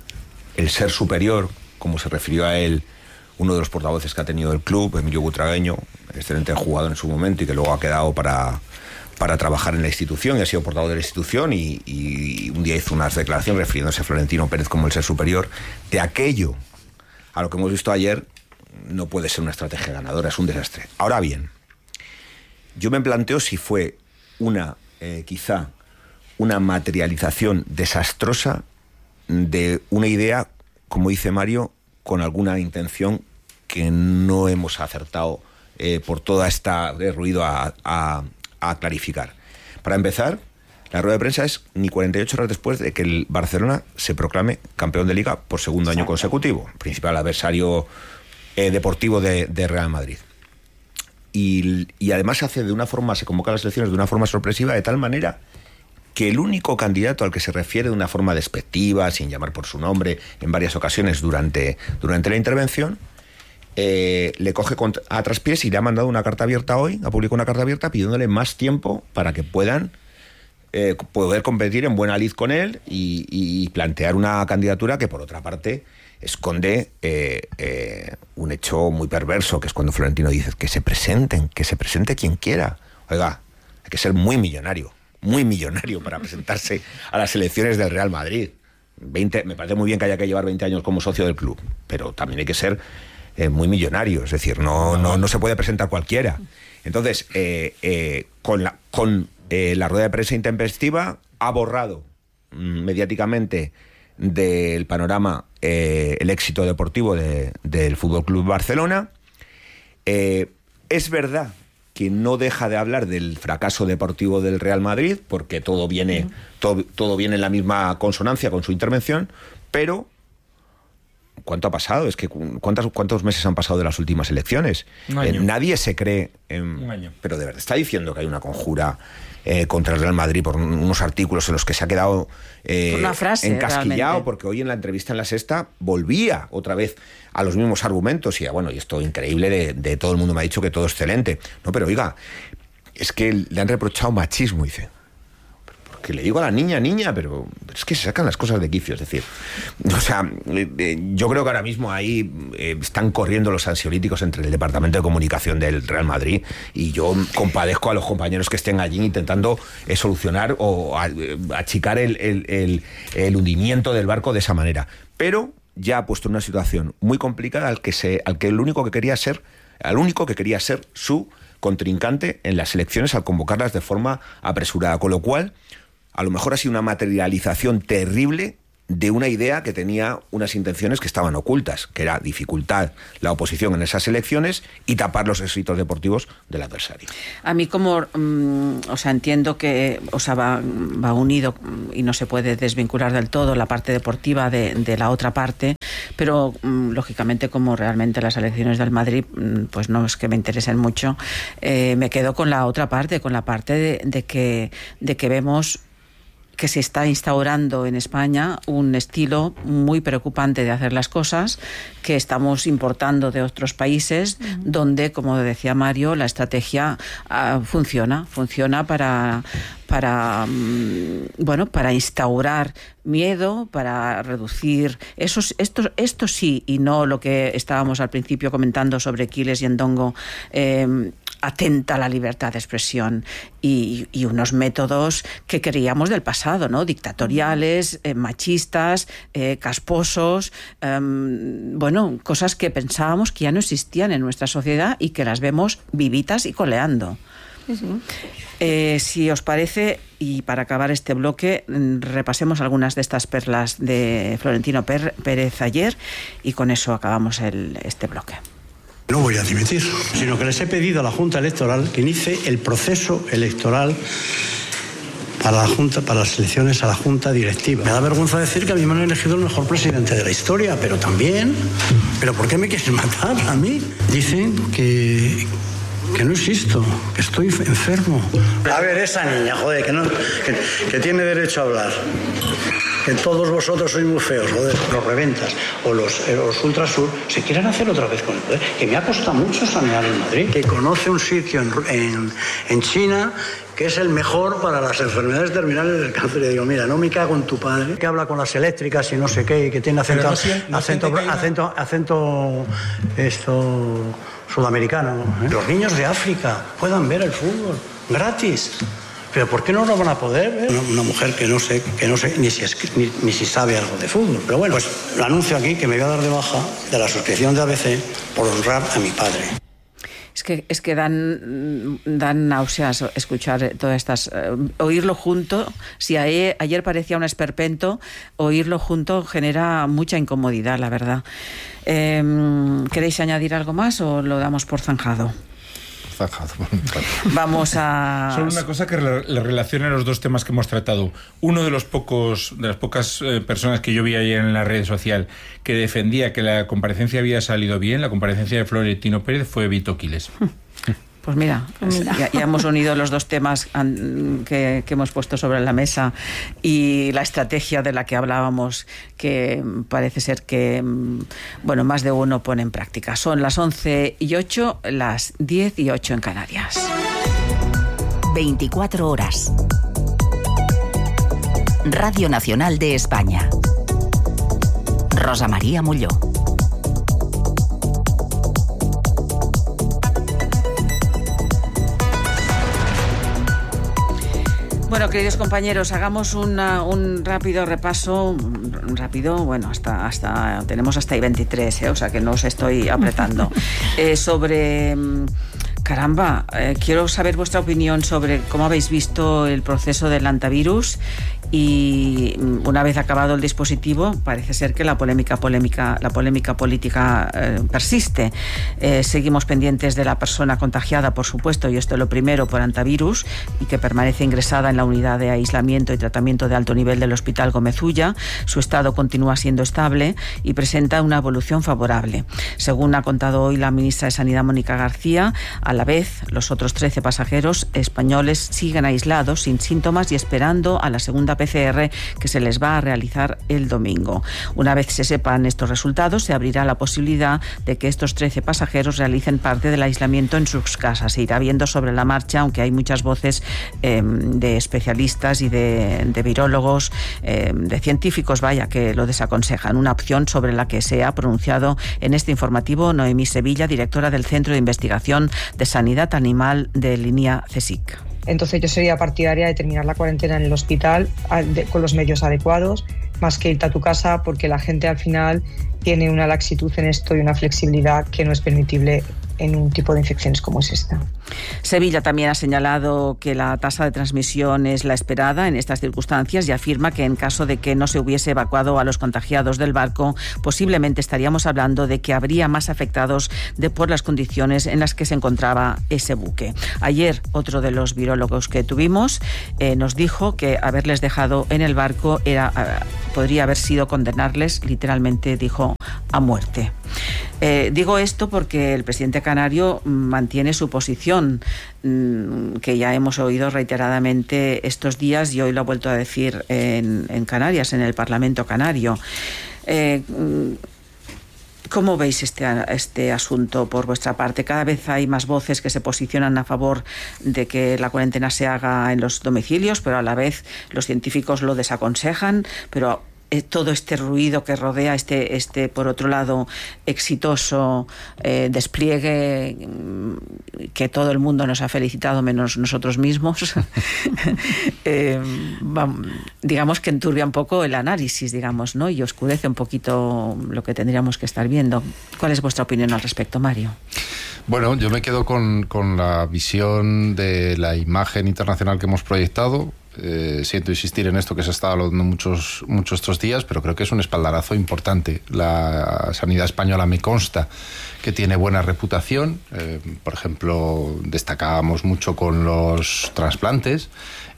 el ser superior, como se refirió a él uno de los portavoces que ha tenido el club, Emilio Butragueño, excelente jugador en su momento y que luego ha quedado para, para trabajar en la institución y ha sido portavoz de la institución y, y un día hizo unas declaraciones refiriéndose a Florentino Pérez como el ser superior. De aquello a lo que hemos visto ayer no puede ser una estrategia ganadora, es un desastre. Ahora bien, yo me planteo si fue una, eh, quizá, una materialización desastrosa de una idea, como dice Mario, con alguna intención que no hemos acertado eh, por toda esta eh, ruido a, a, a clarificar. Para empezar, la rueda de prensa es ni cuarenta y ocho horas después de que el Barcelona se proclame campeón de Liga por segundo año consecutivo, principal adversario eh, deportivo de, de Real Madrid. Y, y además se hace de una forma, se convoca las elecciones de una forma sorpresiva, de tal manera que el único candidato al que se refiere de una forma despectiva, sin llamar por su nombre, en varias ocasiones durante, durante la intervención, eh, le coge a traspiés y le ha mandado una carta abierta hoy, ha publicado una carta abierta pidiéndole más tiempo para que puedan eh, poder competir en buena lid con él y, y plantear una candidatura que, por otra parte, esconde eh, eh, un hecho muy perverso, que es cuando Florentino dice que se presenten, que se presente quien quiera. Oiga, hay que ser muy millonario, muy millonario para presentarse a las elecciones del Real Madrid. veinte, me parece muy bien que haya que llevar veinte años como socio del club, pero también hay que ser eh, muy millonario, es decir, no, no, no se puede presentar cualquiera. Entonces, eh, eh, con, la, con eh, la rueda de prensa intempestiva ha borrado mm, mediáticamente del panorama eh, el éxito deportivo de, del Fútbol Club Barcelona. Eh, es verdad que no deja de hablar del fracaso deportivo del Real Madrid, porque todo viene, uh-huh. todo, todo viene en la misma consonancia con su intervención, pero ¿cuánto ha pasado? Es que ¿cuántos, cuántos meses han pasado de las últimas elecciones? Un año. Eh, nadie se cree... En, Un año. Pero de verdad, está diciendo que hay una conjura eh, contra el Real Madrid por unos artículos en los que se ha quedado eh, una frase, encasquillado, realmente. Porque hoy en la entrevista en La Sexta volvía otra vez a los mismos argumentos. Y bueno, y esto increíble de, de todo el mundo me ha dicho que todo excelente. No, pero oiga, es que le han reprochado machismo, dice. Que le digo a la niña, niña, pero es que se sacan las cosas de quicio, es decir, o sea, eh, yo creo que ahora mismo ahí eh, están corriendo los ansiolíticos entre el Departamento de Comunicación del Real Madrid, y yo compadezco a los compañeros que estén allí intentando eh, solucionar o a, eh, achicar el, el, el, el hundimiento del barco de esa manera, pero ya ha puesto en una situación muy complicada al que se, al que el único que quería ser, al único que quería ser su contrincante en las elecciones al convocarlas de forma apresurada, con lo cual a lo mejor ha sido una materialización terrible de una idea que tenía unas intenciones que estaban ocultas, que era dificultar la oposición en esas elecciones y tapar los éxitos deportivos del adversario. A mí como, um, o sea, entiendo que o sea, va, va unido y no se puede desvincular del todo la parte deportiva de, de la otra parte, pero um, lógicamente como realmente las elecciones del Madrid pues no es que me interesen mucho, eh, me quedo con la otra parte, con la parte de, de que de que vemos que se está instaurando en España un estilo muy preocupante de hacer las cosas, que estamos importando de otros países, uh-huh. donde, como decía Mario, la estrategia uh, funciona, funciona para, para, um, bueno, para instaurar miedo, para reducir eso, esto, esto sí, y no lo que estábamos al principio comentando sobre Quiles y Ndongo, eh, atenta a la libertad de expresión y, y unos métodos que creíamos del pasado, ¿no? Dictatoriales, eh, machistas, eh, casposos, eh, bueno, cosas que pensábamos que ya no existían en nuestra sociedad y que las vemos vivitas y coleando. Sí, sí. Eh, si os parece, y para acabar este bloque, repasemos algunas de estas perlas de Florentino Pérez ayer y con eso acabamos el, este bloque. No voy a dimitir, sino que les he pedido a la Junta Electoral que inicie el proceso electoral para la Junta, para las elecciones a la Junta Directiva. Me da vergüenza decir que a mí me han elegido el mejor presidente de la historia, pero también, ¿pero por qué me quieren matar a mí? Dicen que que no existo, que estoy enfermo. A ver, esa niña, joder, que no, que, que tiene derecho a hablar. Que todos vosotros sois muy feos, joder, los reventas o los, eh, los ultrasur se quieren hacer otra vez con el poder, que me ha costado mucho sanear en Madrid, que conoce un sitio en, en, en China que es el mejor para las enfermedades terminales del cáncer. Y digo, mira, no me cago en tu padre, que habla con las eléctricas y no sé qué, y que tiene acento, no, no acento, acento, acento, acento, esto, sudamericano. ¿eh? Los niños de África puedan ver el fútbol gratis. ¿Pero por qué no lo van a poder ver? Una, una mujer que no sé, que no sé ni si, es, ni, ni si sabe algo de fútbol. Pero bueno, pues lo anuncio aquí que me voy a dar de baja de la suscripción de A B C por honrar a mi padre. Es que, es que dan, dan náuseas escuchar todas estas... Eh, oírlo junto, si ayer, ayer parecía un esperpento, oírlo junto genera mucha incomodidad, la verdad. Eh, ¿Queréis añadir algo más o lo damos por zanjado? Zanjado. Vamos a... Solo una cosa que le relaciona los dos temas que hemos tratado. Uno de los pocos, de las pocas eh, personas que yo vi ayer en la red social que defendía que la comparecencia había salido bien, la comparecencia de Florentino Pérez, fue Vito Quiles. Pues mira, pues mira. Ya, ya hemos unido los dos temas que, que hemos puesto sobre la mesa y la estrategia de la que hablábamos, que parece ser que, bueno, más de uno pone en práctica. Son las once y ocho, las diez y ocho en Canarias. veinticuatro horas. Radio Nacional de España. Rosa María Molló. Bueno, queridos compañeros, hagamos una, un rápido repaso, un rápido, bueno, hasta hasta tenemos hasta I veintitrés, ¿eh? O sea que no os estoy apretando, eh, sobre... Caramba, eh, quiero saber vuestra opinión sobre cómo habéis visto el proceso del antivirus y una vez acabado el dispositivo parece ser que la polémica polémica la polémica política eh, persiste. Eh, seguimos pendientes de la persona contagiada, por supuesto, y esto es lo primero, por antivirus, y que permanece ingresada en la unidad de aislamiento y tratamiento de alto nivel del Hospital Gómez Ulla. Su estado continúa siendo estable y presenta una evolución favorable. Según ha contado hoy la ministra de Sanidad, Mónica García, a la vez los otros trece pasajeros españoles siguen aislados sin síntomas y esperando a la segunda P C R que se les va a realizar el domingo. Una vez se sepan estos resultados, se abrirá la posibilidad de que estos trece pasajeros realicen parte del aislamiento en sus casas. Se irá viendo sobre la marcha, aunque hay muchas voces eh, de especialistas y de, de virólogos, eh, de científicos, vaya, que lo desaconsejan. Una opción sobre la que se ha pronunciado en este informativo Noemí Sevilla, directora del Centro de Investigación de Sanidad Animal de Línea CSIC. Entonces yo sería partidaria de terminar la cuarentena en el hospital con los medios adecuados, más que irte a tu casa, porque la gente al final tiene una laxitud en esto y una flexibilidad que no es permitible en un tipo de infecciones como es esta. Sevilla también ha señalado que la tasa de transmisión es la esperada en estas circunstancias y afirma que en caso de que no se hubiese evacuado a los contagiados del barco, posiblemente estaríamos hablando de que habría más afectados de por las condiciones en las que se encontraba ese buque. Ayer, otro de los virólogos que tuvimos eh, nos dijo que haberles dejado en el barco era, eh, podría haber sido condenarles, literalmente dijo, a muerte. Eh, digo esto porque el presidente canario mantiene su posición, mmm, que ya hemos oído reiteradamente estos días y hoy lo ha vuelto a decir en, en Canarias, en el Parlamento canario. Eh, ¿Cómo veis este, este asunto por vuestra parte? Cada vez hay más voces que se posicionan a favor de que la cuarentena se haga en los domicilios, pero a la vez los científicos lo desaconsejan, pero Eh, todo este ruido que rodea este, este por otro lado, exitoso eh, despliegue que todo el mundo nos ha felicitado, menos nosotros mismos, eh, vamos, digamos que enturbia un poco el análisis, digamos, ¿no? Y oscurece un poquito lo que tendríamos que estar viendo. ¿Cuál es vuestra opinión al respecto, Mario? Bueno, yo me quedo con, con la visión de la imagen internacional que hemos proyectado. Eh, siento insistir en esto que se ha estado hablando muchos, muchos estos días, pero creo que es un espaldarazo importante. La sanidad española me consta que tiene buena reputación. Eh, por ejemplo, destacábamos mucho con los trasplantes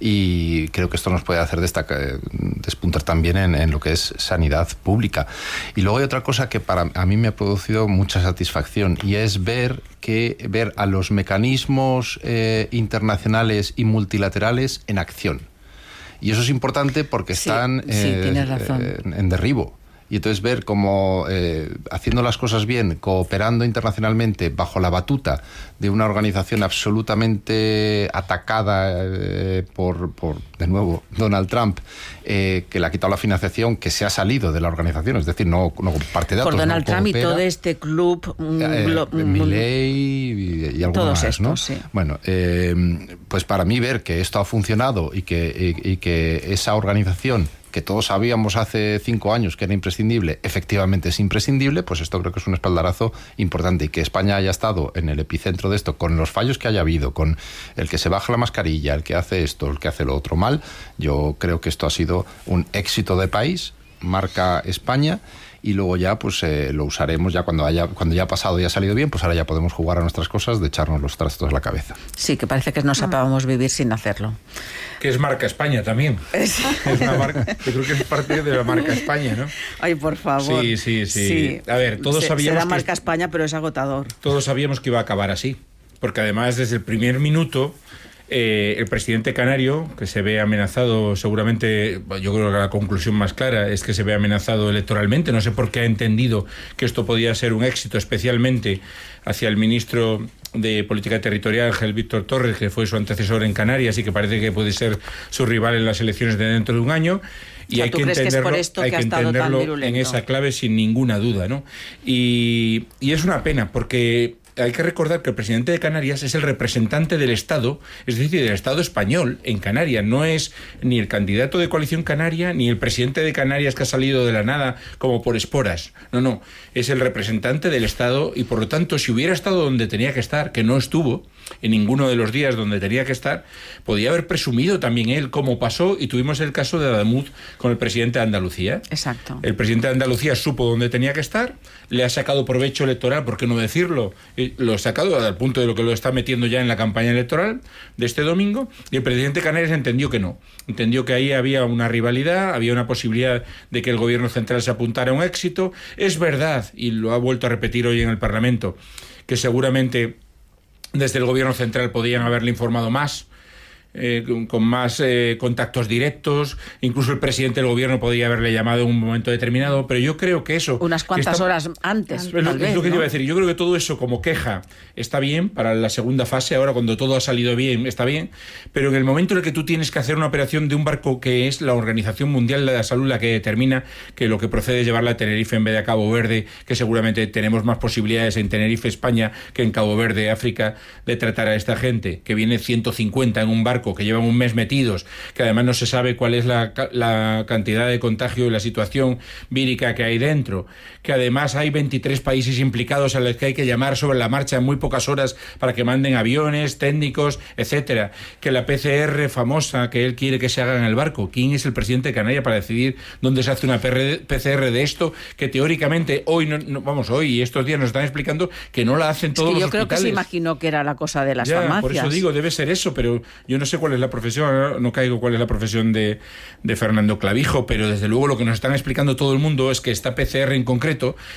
y creo que esto nos puede hacer destacar, despuntar también en, en lo que es sanidad pública. Y luego hay otra cosa que para a mí me ha producido mucha satisfacción y es ver que ver a los mecanismos eh, internacionales y multilaterales en acción. Y eso es importante porque sí, están sí, eh, tienes razón. eh, en derribo. Y entonces ver cómo eh, haciendo las cosas bien, cooperando internacionalmente bajo la batuta de una organización absolutamente atacada eh, por, por, de nuevo, Donald Trump, eh, que le ha quitado la financiación, que se ha salido de la organización, es decir, no, no comparte datos. Por Donald no Trump coopera. Y todo este club... Eh, glo- Milei y, y algunos más, estos, ¿no? Sí. Bueno, eh, pues para mí ver que esto ha funcionado y que, y, y que esa organización que todos sabíamos hace cinco años que era imprescindible, efectivamente es imprescindible, pues esto creo que es un espaldarazo importante. Y que España haya estado en el epicentro de esto, con los fallos que haya habido, con el que se baja la mascarilla, el que hace esto, el que hace lo otro mal, yo creo que esto ha sido un éxito de país, marca España. Y luego ya pues eh, lo usaremos ya cuando haya cuando ya ha pasado y ha salido bien, pues ahora ya podemos jugar a nuestras cosas de echarnos los trastos a la cabeza. Sí, que parece que no sepábamos vivir sin hacerlo. Que es marca España también. Es, es una marca, yo creo que es parte de la marca España, ¿no? Ay, por favor. Sí, sí, sí. sí. A ver, todos Se, sabíamos será marca que, España, pero es agotador. Todos sabíamos que iba a acabar así, porque además desde el primer minuto Eh, el presidente canario, que se ve amenazado seguramente, yo creo que la conclusión más clara es que se ve amenazado electoralmente, no sé por qué ha entendido que esto podía ser un éxito, especialmente hacia el ministro de política territorial, Ángel Víctor Torres, que fue su antecesor en Canarias y que parece que puede ser su rival en las elecciones de dentro de un año. Y o sea, hay que entenderlo, que es hay que que entenderlo en esa clave sin ninguna duda, ¿no? Y, y es una pena porque hay que recordar que el presidente de Canarias es el representante del Estado, es decir, del Estado español en Canarias. No es ni el candidato de Coalición Canaria, ni el presidente de Canarias que ha salido de la nada como por esporas. No, no. Es el representante del Estado y, por lo tanto, si hubiera estado donde tenía que estar, que no estuvo en ninguno de los días donde tenía que estar, podía haber presumido también él, como pasó, y tuvimos el caso de Adamuz con el presidente de Andalucía. Exacto. El presidente de Andalucía supo dónde tenía que estar, le ha sacado provecho electoral, ¿por qué no decirlo? Lo ha sacado al punto de lo que lo está metiendo ya en la campaña electoral de este domingo, y el presidente de Canarias entendió que no. Entendió que ahí había una rivalidad, había una posibilidad de que el gobierno central se apuntara a un éxito. Es verdad, y lo ha vuelto a repetir hoy en el Parlamento, que seguramente desde el gobierno central podían haberle informado más, eh, con, con más eh, contactos directos, incluso el presidente del gobierno podía haberle llamado en un momento determinado, pero yo creo que eso... Unas cuantas está, horas antes, es, tal vez, es lo que ¿no? te iba a decir. Yo creo que todo eso como queja está bien para la segunda fase, ahora cuando todo ha salido bien, está bien, pero en el momento en el que tú tienes que hacer una operación de un barco que es la Organización Mundial de la Salud la que determina que lo que procede es llevarla a Tenerife en vez de a Cabo Verde, que seguramente tenemos más posibilidades en Tenerife, España, que en Cabo Verde, África, de tratar a esta gente, que viene ciento cincuenta en un barco, que llevan un mes metidos, que además no se sabe cuál es la, la cantidad de contagio y la situación vírica que hay dentro, que además hay veintitrés países implicados a los que hay que llamar sobre la marcha en muy pocas horas para que manden aviones, técnicos, etcétera, que la P C R famosa que él quiere que se haga en el barco. ¿Quién es el presidente de Canarias para decidir dónde se hace una P C R de esto? Que teóricamente hoy, no, no, vamos, hoy y estos días nos están explicando que no la hacen todos es que los yo creo hospitales. Que se imaginó que era la cosa de las ya, farmacias. Por eso digo, debe ser eso, pero yo no sé cuál es la profesión, no caigo cuál es la profesión de, de Fernando Clavijo, pero desde luego lo que nos están explicando todo el mundo es que esta P C R en concreto